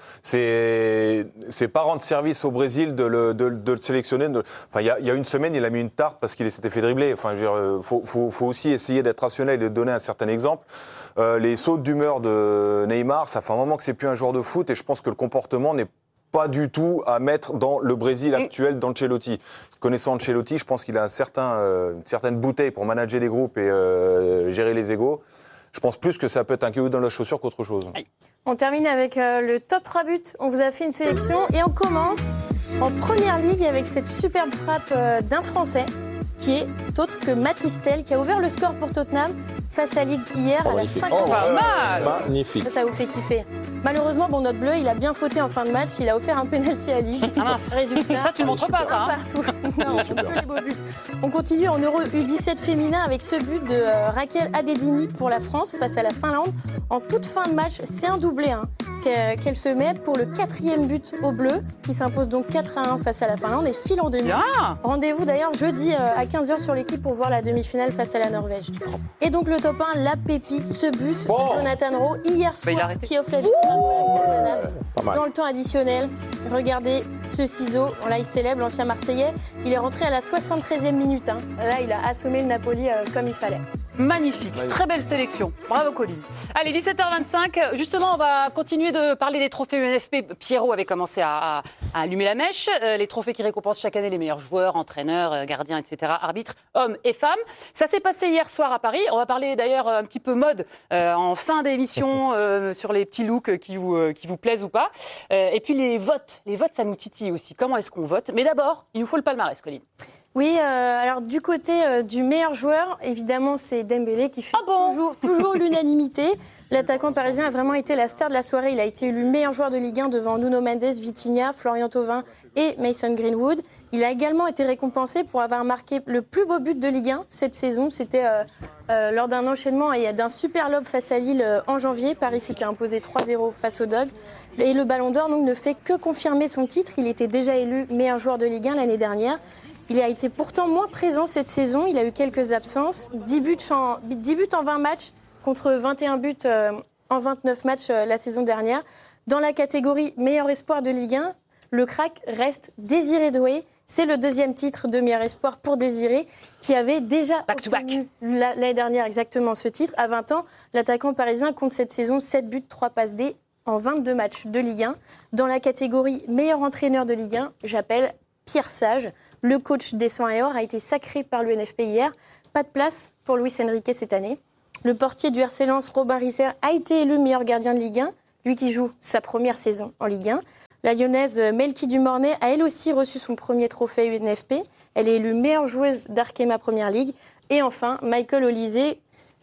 Speaker 4: C'est c'est pas rendre service au Brésil de le, de, de le sélectionner. de- Enfin, il y a, il y a une semaine, il a mis une tarte parce qu'il s'était fait dribbler. Enfin, je veux dire, euh, faut, faut, faut aussi essayer d'être rationnel et de donner un certain exemple. Euh, les sautes d'humeur de Neymar, ça fait un moment que c'est plus un joueur de foot et je pense que le comportement n'est pas du tout à mettre dans le Brésil actuel d'Ancelotti. Connaissant Ancelotti, je pense qu'il a un certain, euh, une certaine bouteille pour manager les groupes et euh, gérer les égos. Je pense plus que ça peut être un caillou dans la chaussure qu'autre chose.
Speaker 5: On termine avec euh, le top trois buts. On vous a fait une sélection et on commence en première ligue avec cette superbe frappe euh, d'un Français qui est autre que Mathys Tel, qui a ouvert le score pour Tottenham face à Leeds hier
Speaker 7: Oh,
Speaker 5: à la
Speaker 7: magnifique.
Speaker 5: cinquantième.
Speaker 3: Pas mal.
Speaker 7: Magnifique.
Speaker 5: Ça, ça vous fait kiffer. Malheureusement, bon, notre bleu, il a bien fauté en fin de match. Il a offert un penalty à Lille.
Speaker 3: Ah mince.
Speaker 5: Résultat,
Speaker 3: Ça, tu le montres pas, ça,
Speaker 5: un
Speaker 3: hein.
Speaker 5: partout. Non, que les beaux buts. On continue en Euro U dix-sept féminin avec ce but de euh, Raquel Adedini pour la France face à la Finlande. En toute fin de match, c'est un doublé hein, qu'elle qu'elle se met pour le quatrième but au bleu, qui s'impose donc quatre à un face à la Finlande et file en demi.
Speaker 3: Bien.
Speaker 5: Rendez-vous d'ailleurs jeudi euh, à quinze heures sur l'équipe pour voir la demi-finale face à la Norvège. Et donc le top un, la pépite, ce but
Speaker 7: Oh.
Speaker 5: de Jonathan Rowe hier
Speaker 3: Bah, il a
Speaker 5: soir
Speaker 3: arrêté.
Speaker 5: qui offre la victoire à Arsenal.
Speaker 7: Pas mal.
Speaker 5: Dans le temps additionnel, regardez ce ciseau. Là, il célèbre l'ancien Marseillais. Il est rentré à la soixante-treizième minute. hein. Là, il a assommé le Napoli euh, comme il fallait.
Speaker 3: Magnifique, très belle sélection. Bravo Colline. Allez, dix-sept heures vingt-cinq. Justement, on va continuer de parler des trophées U N F P. Pierrot avait commencé à, à- à allumer la mèche. Euh, les trophées qui récompensent chaque année les meilleurs joueurs, entraîneurs, euh, gardiens, et cetera, arbitres, hommes et femmes. Ça s'est passé hier soir à Paris. On va parler d'ailleurs un petit peu mode euh, en fin d'émission euh, sur les petits looks qui vous, euh, qui vous plaisent ou pas. Euh, et puis les votes. Les votes, ça nous titille aussi. Comment est-ce qu'on vote? Mais d'abord, il nous faut le palmarès, Colline.
Speaker 5: Oui, euh, alors du côté euh, du meilleur joueur, évidemment, c'est Dembélé qui fait
Speaker 3: Ah bon
Speaker 5: toujours, toujours l'unanimité. L'attaquant parisien a vraiment été la star de la soirée. Il a été élu meilleur joueur de Ligue un devant Nuno Mendes, Vitinha, Florian Thauvin et Mason Greenwood. Il a également été récompensé pour avoir marqué le plus beau but de Ligue un cette saison. C'était euh, euh, lors d'un enchaînement et d'un super lob face à Lille euh, en janvier. Paris s'était imposé trois zéro face aux Dogs. Et le Ballon d'Or donc, ne fait que confirmer son titre. Il était déjà élu meilleur joueur de Ligue un l'année dernière. Il a été pourtant moins présent cette saison. Il a eu quelques absences. dix buts en, dix buts en vingt matchs contre vingt et un buts euh, en vingt-neuf matchs euh, la saison dernière. Dans la catégorie meilleur espoir de Ligue un, le crack reste Désiré Doué. C'est le deuxième titre de meilleur espoir pour Désiré, qui avait déjà
Speaker 3: Back to
Speaker 5: obtenu la- l'année dernière exactement ce titre. À vingt ans, l'attaquant parisien compte cette saison sept buts, trois passes D en vingt-deux matchs de Ligue un. Dans la catégorie meilleur entraîneur de Ligue un, j'appelle Pierre Sage. Le coach des cent et or a été sacré par l'U N F P hier. Pas de place pour Luis Enrique cette année. Le portier du R C Lens, Robin Risser, a été élu meilleur gardien de Ligue un, lui qui joue sa première saison en Ligue un. La lyonnaise Melky Dumornay a elle aussi reçu son premier trophée U N F P. Elle est élue meilleure joueuse d'Arkema Première Ligue. Et enfin, Michael Olise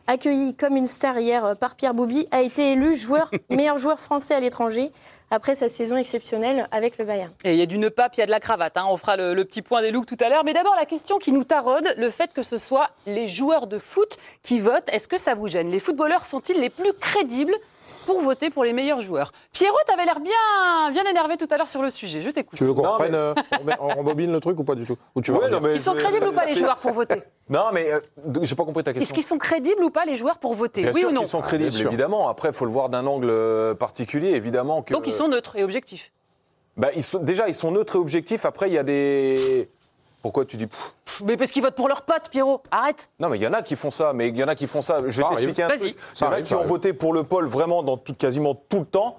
Speaker 5: accueilli comme une star hier par Pierre Bouby, a été élu joueur, meilleur joueur français à l'étranger après sa saison exceptionnelle avec le Bayern.
Speaker 3: Et il y a du nœud pape, il y a de la cravate. Hein. On fera le, le petit point des looks tout à l'heure. Mais d'abord, la question qui nous taraude, le fait que ce soit les joueurs de foot qui votent, est-ce que ça vous gêne? Les footballeurs sont-ils les plus crédibles pour voter pour les meilleurs joueurs? Pierrot, tu avais l'air bien, bien énervé tout à l'heure sur le sujet. Je t'écoute.
Speaker 7: Tu veux qu'on
Speaker 4: Non,
Speaker 7: reprenne,
Speaker 4: mais...
Speaker 7: euh, on rembobine le truc ou pas du tout ou tu veux
Speaker 4: Ouais, non, mais
Speaker 3: Ils sont
Speaker 4: je-
Speaker 3: crédibles ou pas, les joueurs, pour voter?
Speaker 4: Non, mais euh, j'ai pas compris ta question.
Speaker 3: Est-ce qu'ils sont crédibles ou pas, les joueurs, pour voter?
Speaker 4: Bien
Speaker 3: Oui
Speaker 4: sûr
Speaker 3: ou non?
Speaker 4: qu'ils sont crédibles,
Speaker 7: Bien sûr.
Speaker 4: évidemment. Après, il faut le voir d'un angle euh, particulier, évidemment. Que,
Speaker 3: Donc ils sont neutres et objectifs.
Speaker 4: Bah, ils sont, déjà, ils sont neutres et objectifs. Après, il y a des... Pourquoi tu dis... Pff,
Speaker 3: Mais parce qu'ils votent pour leurs potes, Pierrot. Arrête.
Speaker 4: non, mais il y en a qui font ça. Mais il y en a qui font ça. Je vais
Speaker 7: Ça
Speaker 4: t'expliquer un
Speaker 3: arrive.
Speaker 4: truc.
Speaker 3: Vas-y.
Speaker 4: Il y
Speaker 7: Ça
Speaker 4: en a
Speaker 7: arrive,
Speaker 4: qui
Speaker 7: ça
Speaker 4: ont
Speaker 7: arrive.
Speaker 4: voté pour le Paul vraiment dans tout, quasiment tout le temps.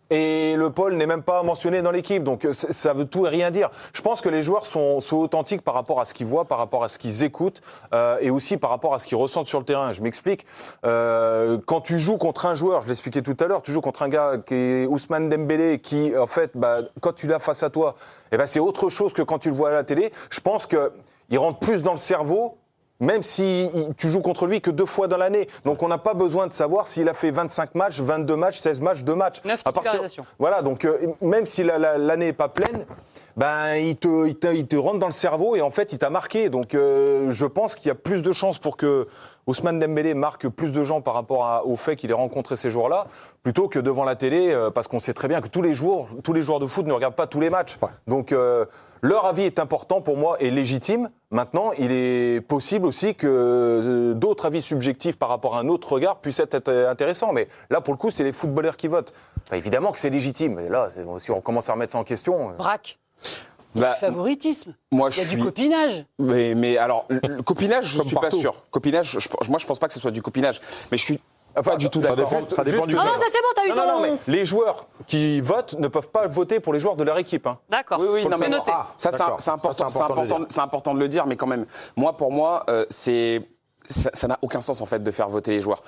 Speaker 4: Et le Paul n'est même pas mentionné dans l'équipe. Donc c- ça veut tout et rien dire. Je pense que les joueurs sont, sont authentiques par rapport à ce qu'ils voient, par rapport à ce qu'ils écoutent euh, et aussi par rapport à ce qu'ils ressentent sur le terrain. Je m'explique. Euh, quand tu joues contre un joueur, je l'expliquais tout à l'heure, tu joues contre un gars qui est Ousmane Dembélé, qui en fait, bah, quand tu l'as face à toi, eh ben, c'est autre chose que quand tu le vois à la télé. Je pense qu'il rentre plus dans le cerveau. Même si il- tu joues contre lui que deux fois dans l'année. Donc on n'a pas besoin de savoir s'il a fait vingt-cinq matchs, vingt-deux matchs, seize matchs, deux matchs.
Speaker 3: Neuf
Speaker 4: À partir-
Speaker 3: titularisations.
Speaker 4: Voilà, donc euh, même si la- la- l'année n'est pas pleine, ben, il, te, il, te, il te rentre dans le cerveau et en fait il t'a marqué. Donc euh, je pense qu'il y a plus de chances pour que Ousmane Dembélé marque plus de gens par rapport à- au fait qu'il ait rencontré ces joueurs-là, plutôt que devant la télé, euh, parce qu'on sait très bien que tous les joueurs, tous les joueurs de foot ne regardent pas tous les matchs. Donc euh, leur avis est important pour moi et légitime. Maintenant, il est possible aussi que euh, d'autres avis subjectifs par rapport à un autre regard puissent être euh, intéressants. Mais là, pour le coup, c'est les footballeurs qui votent. Enfin, évidemment que c'est légitime. Mais là, c'est- si on commence à remettre ça en question... euh,
Speaker 3: Braque. Il y a
Speaker 8: Bah,
Speaker 3: du favoritisme.
Speaker 8: moi,
Speaker 3: Il y a
Speaker 8: je
Speaker 3: du
Speaker 8: suis-
Speaker 3: copinage.
Speaker 8: Mais, mais alors, le, le copinage, je
Speaker 7: Comme
Speaker 8: suis pas
Speaker 7: partout.
Speaker 8: sûr. Copinage, je- je- moi, je pense pas que ce soit du copinage. Mais je suis pas du tout
Speaker 7: ça
Speaker 8: d'accord.
Speaker 7: dépend- ça dépend du
Speaker 3: Non, non,
Speaker 7: joueur.
Speaker 3: c'est bon, t'as eu
Speaker 4: Non,
Speaker 3: ton...
Speaker 4: non, non, mais les joueurs qui votent ne peuvent pas voter pour les joueurs de leur équipe. Hein.
Speaker 3: D'accord.
Speaker 8: Oui, oui,
Speaker 3: Faut
Speaker 8: non,
Speaker 3: le
Speaker 8: mais
Speaker 3: noter.
Speaker 7: Ah,
Speaker 8: ça, c'est
Speaker 7: d'accord.
Speaker 8: c'est important,
Speaker 7: Ça,
Speaker 8: c'est important,
Speaker 7: de le
Speaker 8: c'est important de le dire, mais quand même, moi, pour moi, euh, c'est ça ça n'a aucun sens en fait de faire voter les joueurs.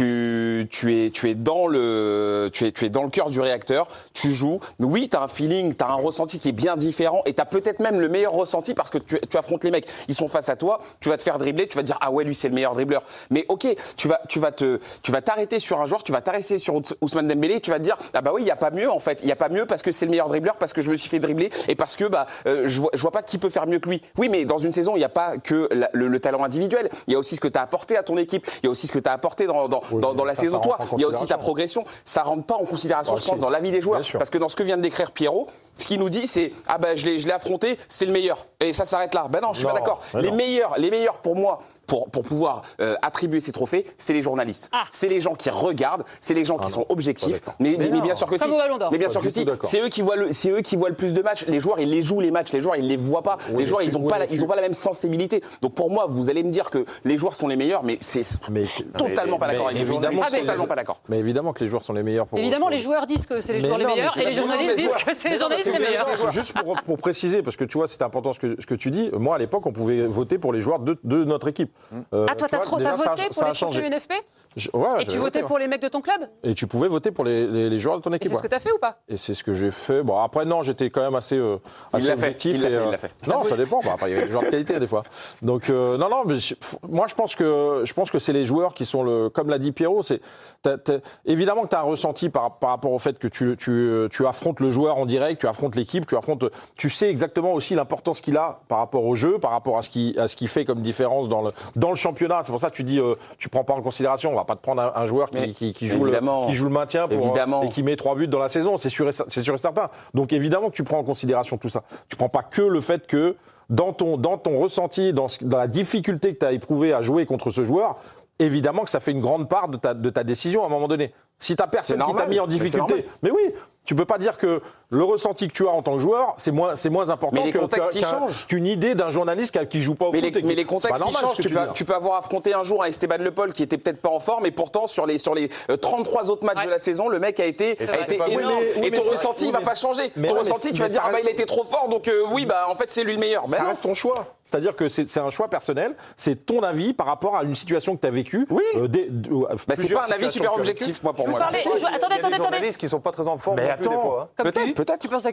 Speaker 8: Tu, tu es, tu es dans le, tu es, tu es dans le cœur du réacteur. Tu joues. Oui, t'as un feeling, t'as un ressenti qui est bien différent, et t'as peut-être même le meilleur ressenti parce que tu, tu affrontes les mecs. Ils sont face à toi. Tu vas te faire dribbler. Tu vas te dire ah ouais, lui c'est le meilleur dribbleur. Mais ok, tu vas, tu vas te, tu vas t'arrêter sur un joueur. Tu vas t'arrêter sur Ous- Ousmane Dembélé. Tu vas te dire ah bah oui, il y a pas mieux en fait. Il y a pas mieux parce que c'est le meilleur dribbleur, parce que je me suis fait dribbler et parce que bah euh, je vois, je vois pas qui peut faire mieux que lui. Oui, mais dans une saison, il n'y a pas que la- le, le talent individuel. Il y a aussi ce que tu as apporté à ton équipe. Il y a aussi ce que tu as apporté dans, dans,
Speaker 7: Oui,
Speaker 8: dans, dans la
Speaker 7: ça,
Speaker 8: saison
Speaker 7: ça
Speaker 8: toi.
Speaker 7: rentre en
Speaker 8: Il y a aussi ta
Speaker 7: considération.
Speaker 8: progression. Ça rentre pas en considération,
Speaker 7: Ah,
Speaker 8: je pense,
Speaker 7: si.
Speaker 8: dans l'avis des joueurs.
Speaker 7: Bien sûr.
Speaker 8: Parce que dans ce que vient de décrire Pierrot, ce qu'il nous dit, c'est ah ben je l'ai, je l'ai affronté, c'est le meilleur. Et ça s'arrête là. Ben non, je suis
Speaker 7: Non,
Speaker 8: pas d'accord.
Speaker 7: mais
Speaker 8: Les
Speaker 7: non.
Speaker 8: meilleurs, les meilleurs pour moi. Pour, pour pouvoir euh, attribuer ces trophées, c'est les journalistes.
Speaker 3: Ah.
Speaker 8: C'est les gens qui regardent, c'est les gens qui
Speaker 7: Ah
Speaker 8: sont
Speaker 7: non,
Speaker 8: objectifs.
Speaker 7: pas d'accord.
Speaker 8: Mais,
Speaker 3: Mais
Speaker 8: mais, mais
Speaker 3: non.
Speaker 8: bien sûr que
Speaker 3: Comme
Speaker 8: si.
Speaker 3: au Ballon d'Or.
Speaker 8: Mais bien
Speaker 7: Pas
Speaker 8: sûr
Speaker 7: du
Speaker 8: que
Speaker 7: tout
Speaker 8: si.
Speaker 7: d'accord.
Speaker 8: C'est eux qui voient le, c'est eux qui voient le plus de matchs. Les joueurs, ils les jouent les matchs. Les joueurs, ils les voient pas.
Speaker 7: Oui,
Speaker 8: les joueurs,
Speaker 7: mais
Speaker 8: ils ont
Speaker 7: tu-
Speaker 8: pas,
Speaker 7: oui,
Speaker 8: la,
Speaker 7: mais
Speaker 8: ils
Speaker 7: tu-
Speaker 8: ont pas la même sensibilité. Donc pour moi, vous allez me dire que les joueurs sont les meilleurs, mais c'est
Speaker 7: Mais-
Speaker 8: totalement pas
Speaker 7: mais
Speaker 8: d'accord avec vous.
Speaker 7: évidemment,
Speaker 8: Ah,
Speaker 7: c'est-
Speaker 8: totalement pas d'accord.
Speaker 7: Mais évidemment que les joueurs sont les meilleurs pour.
Speaker 3: Évidemment,
Speaker 7: pour-
Speaker 3: les joueurs disent que c'est les
Speaker 7: Mais
Speaker 3: joueurs les
Speaker 7: non, mais
Speaker 3: meilleurs
Speaker 7: c'est
Speaker 3: et les
Speaker 7: parce que
Speaker 3: journalistes
Speaker 7: les
Speaker 3: disent
Speaker 7: joueurs-
Speaker 3: que c'est les
Speaker 7: Mais non,
Speaker 3: journalistes
Speaker 7: mais
Speaker 3: les
Speaker 7: c'est-
Speaker 3: meilleurs.
Speaker 7: c'est Juste pour, pour préciser, parce que tu vois, c'est important ce que, ce que tu dis. Moi, à l'époque, on pouvait voter pour les joueurs de, de notre équipe. Euh,
Speaker 3: Ah, toi,
Speaker 7: tu
Speaker 3: t'as
Speaker 7: vois,
Speaker 3: trop
Speaker 7: déjà,
Speaker 3: t'as
Speaker 7: ça a-
Speaker 3: voté
Speaker 7: ça
Speaker 3: pour
Speaker 7: a
Speaker 3: les
Speaker 7: changé.
Speaker 3: trophées U N F P
Speaker 7: Je- ouais,
Speaker 3: Et
Speaker 7: j'avais
Speaker 3: tu votais
Speaker 7: voté,
Speaker 3: pour les mecs de ton club
Speaker 7: ouais. Et tu pouvais voter pour les, les, les joueurs de ton
Speaker 3: Et
Speaker 7: équipe.
Speaker 3: c'est ce
Speaker 7: ouais.
Speaker 3: que t'as fait ou pas
Speaker 7: Et c'est ce que j'ai fait. Bon, après, non, j'étais quand même assez, euh,
Speaker 8: Il
Speaker 7: assez
Speaker 8: l'a fait,
Speaker 7: objectif.
Speaker 8: il l'a
Speaker 7: et,
Speaker 8: fait,
Speaker 7: euh,
Speaker 8: il l'a fait.
Speaker 7: Non, ça dépend. Bah, après, il y avait des joueurs de qualité, des fois. Donc, euh, non, non, mais je- f- moi, je pense que, je pense que c'est les joueurs qui sont le. Comme l'a dit Pierrot, c'est. t'as- t'as- évidemment que tu as un ressenti par, par rapport au fait que tu, tu, tu affrontes le joueur en direct, tu affrontes l'équipe, tu affrontes. Tu sais exactement aussi l'importance qu'il a par rapport au jeu, par rapport à ce qu'il à ce qu'il fait comme différence dans le, dans le championnat. C'est pour ça que tu dis, euh, tu prends pas en considération. On va pas te prendre un, un joueur qui,
Speaker 8: Mais
Speaker 7: qui, qui joue le,
Speaker 8: évidemment.
Speaker 7: qui joue le maintien pour,
Speaker 8: Évidemment.
Speaker 7: et qui met trois buts dans la saison. C'est sûr, et cer- c'est sûr et certain. Donc évidemment que tu prends en considération tout ça. Tu prends pas que le fait que dans ton, dans ton ressenti, dans, ce- dans la difficulté que tu as éprouvée à jouer contre ce joueur, évidemment que ça fait une grande part de ta, de ta décision à un moment donné. Si tu personne
Speaker 8: C'est
Speaker 7: qui t'a
Speaker 8: normal.
Speaker 7: mis en
Speaker 8: Mais c'est
Speaker 7: difficulté,
Speaker 8: normal.
Speaker 7: mais oui, tu peux pas dire que le ressenti que tu as en tant que joueur, c'est moins, c'est moins important
Speaker 8: Mais les
Speaker 7: que-
Speaker 8: contextes, ils
Speaker 7: qu'un-
Speaker 8: changent.
Speaker 7: qu'une idée d'un journaliste qui, qui joue pas au
Speaker 8: Mais
Speaker 7: foot.
Speaker 8: les,
Speaker 7: et qui-
Speaker 8: mais les
Speaker 7: c'est pas
Speaker 8: contextes, ils
Speaker 7: normal,
Speaker 8: changent.
Speaker 7: ce que
Speaker 8: Tu
Speaker 7: tu
Speaker 8: peux,
Speaker 7: dis.
Speaker 8: tu peux avoir affronté un jour un Esteban Le Paul qui était peut-être pas en forme, et pourtant, sur les, sur les euh, trente-trois autres matchs
Speaker 3: Ouais.
Speaker 8: de la saison, le mec a été, a
Speaker 3: vrai.
Speaker 8: été
Speaker 4: Oui,
Speaker 8: énorme.
Speaker 7: mais- oui,
Speaker 8: et
Speaker 7: mais
Speaker 8: ton
Speaker 7: c'est-
Speaker 8: ressenti,
Speaker 7: oui,
Speaker 8: il va
Speaker 7: mais-
Speaker 8: pas changer.
Speaker 7: mais
Speaker 8: Ton
Speaker 7: ouais, mais
Speaker 8: ressenti,
Speaker 7: c'est-
Speaker 8: tu vas
Speaker 7: mais
Speaker 8: dire,
Speaker 7: ça
Speaker 8: ah bah il a
Speaker 7: reste-
Speaker 8: été trop fort, donc euh, oui, bah en fait, c'est lui le meilleur. Ben
Speaker 7: Ça
Speaker 8: non.
Speaker 7: reste ton choix. C'est-à-dire que c'est c'est un choix personnel, c'est ton avis par rapport à une situation que tu as vécue.
Speaker 8: Oui.
Speaker 7: Euh, des- de- euh,
Speaker 8: Bah, c'est
Speaker 7: plusieurs
Speaker 8: pas un avis
Speaker 7: situations
Speaker 8: super
Speaker 7: que tu as
Speaker 8: objectif,
Speaker 7: vécues.
Speaker 8: moi, pour
Speaker 3: Vous
Speaker 8: moi.
Speaker 3: parlez-
Speaker 8: là.
Speaker 3: je- Attendez,
Speaker 4: Il y a des
Speaker 3: attendez, attendez.
Speaker 4: journalistes qui sont pas très en forme
Speaker 7: Mais
Speaker 4: non plus, des
Speaker 7: attends.
Speaker 4: fois. hein.
Speaker 3: Comme
Speaker 8: Peut-être,
Speaker 3: qui
Speaker 8: peut-être.
Speaker 3: Tu penses à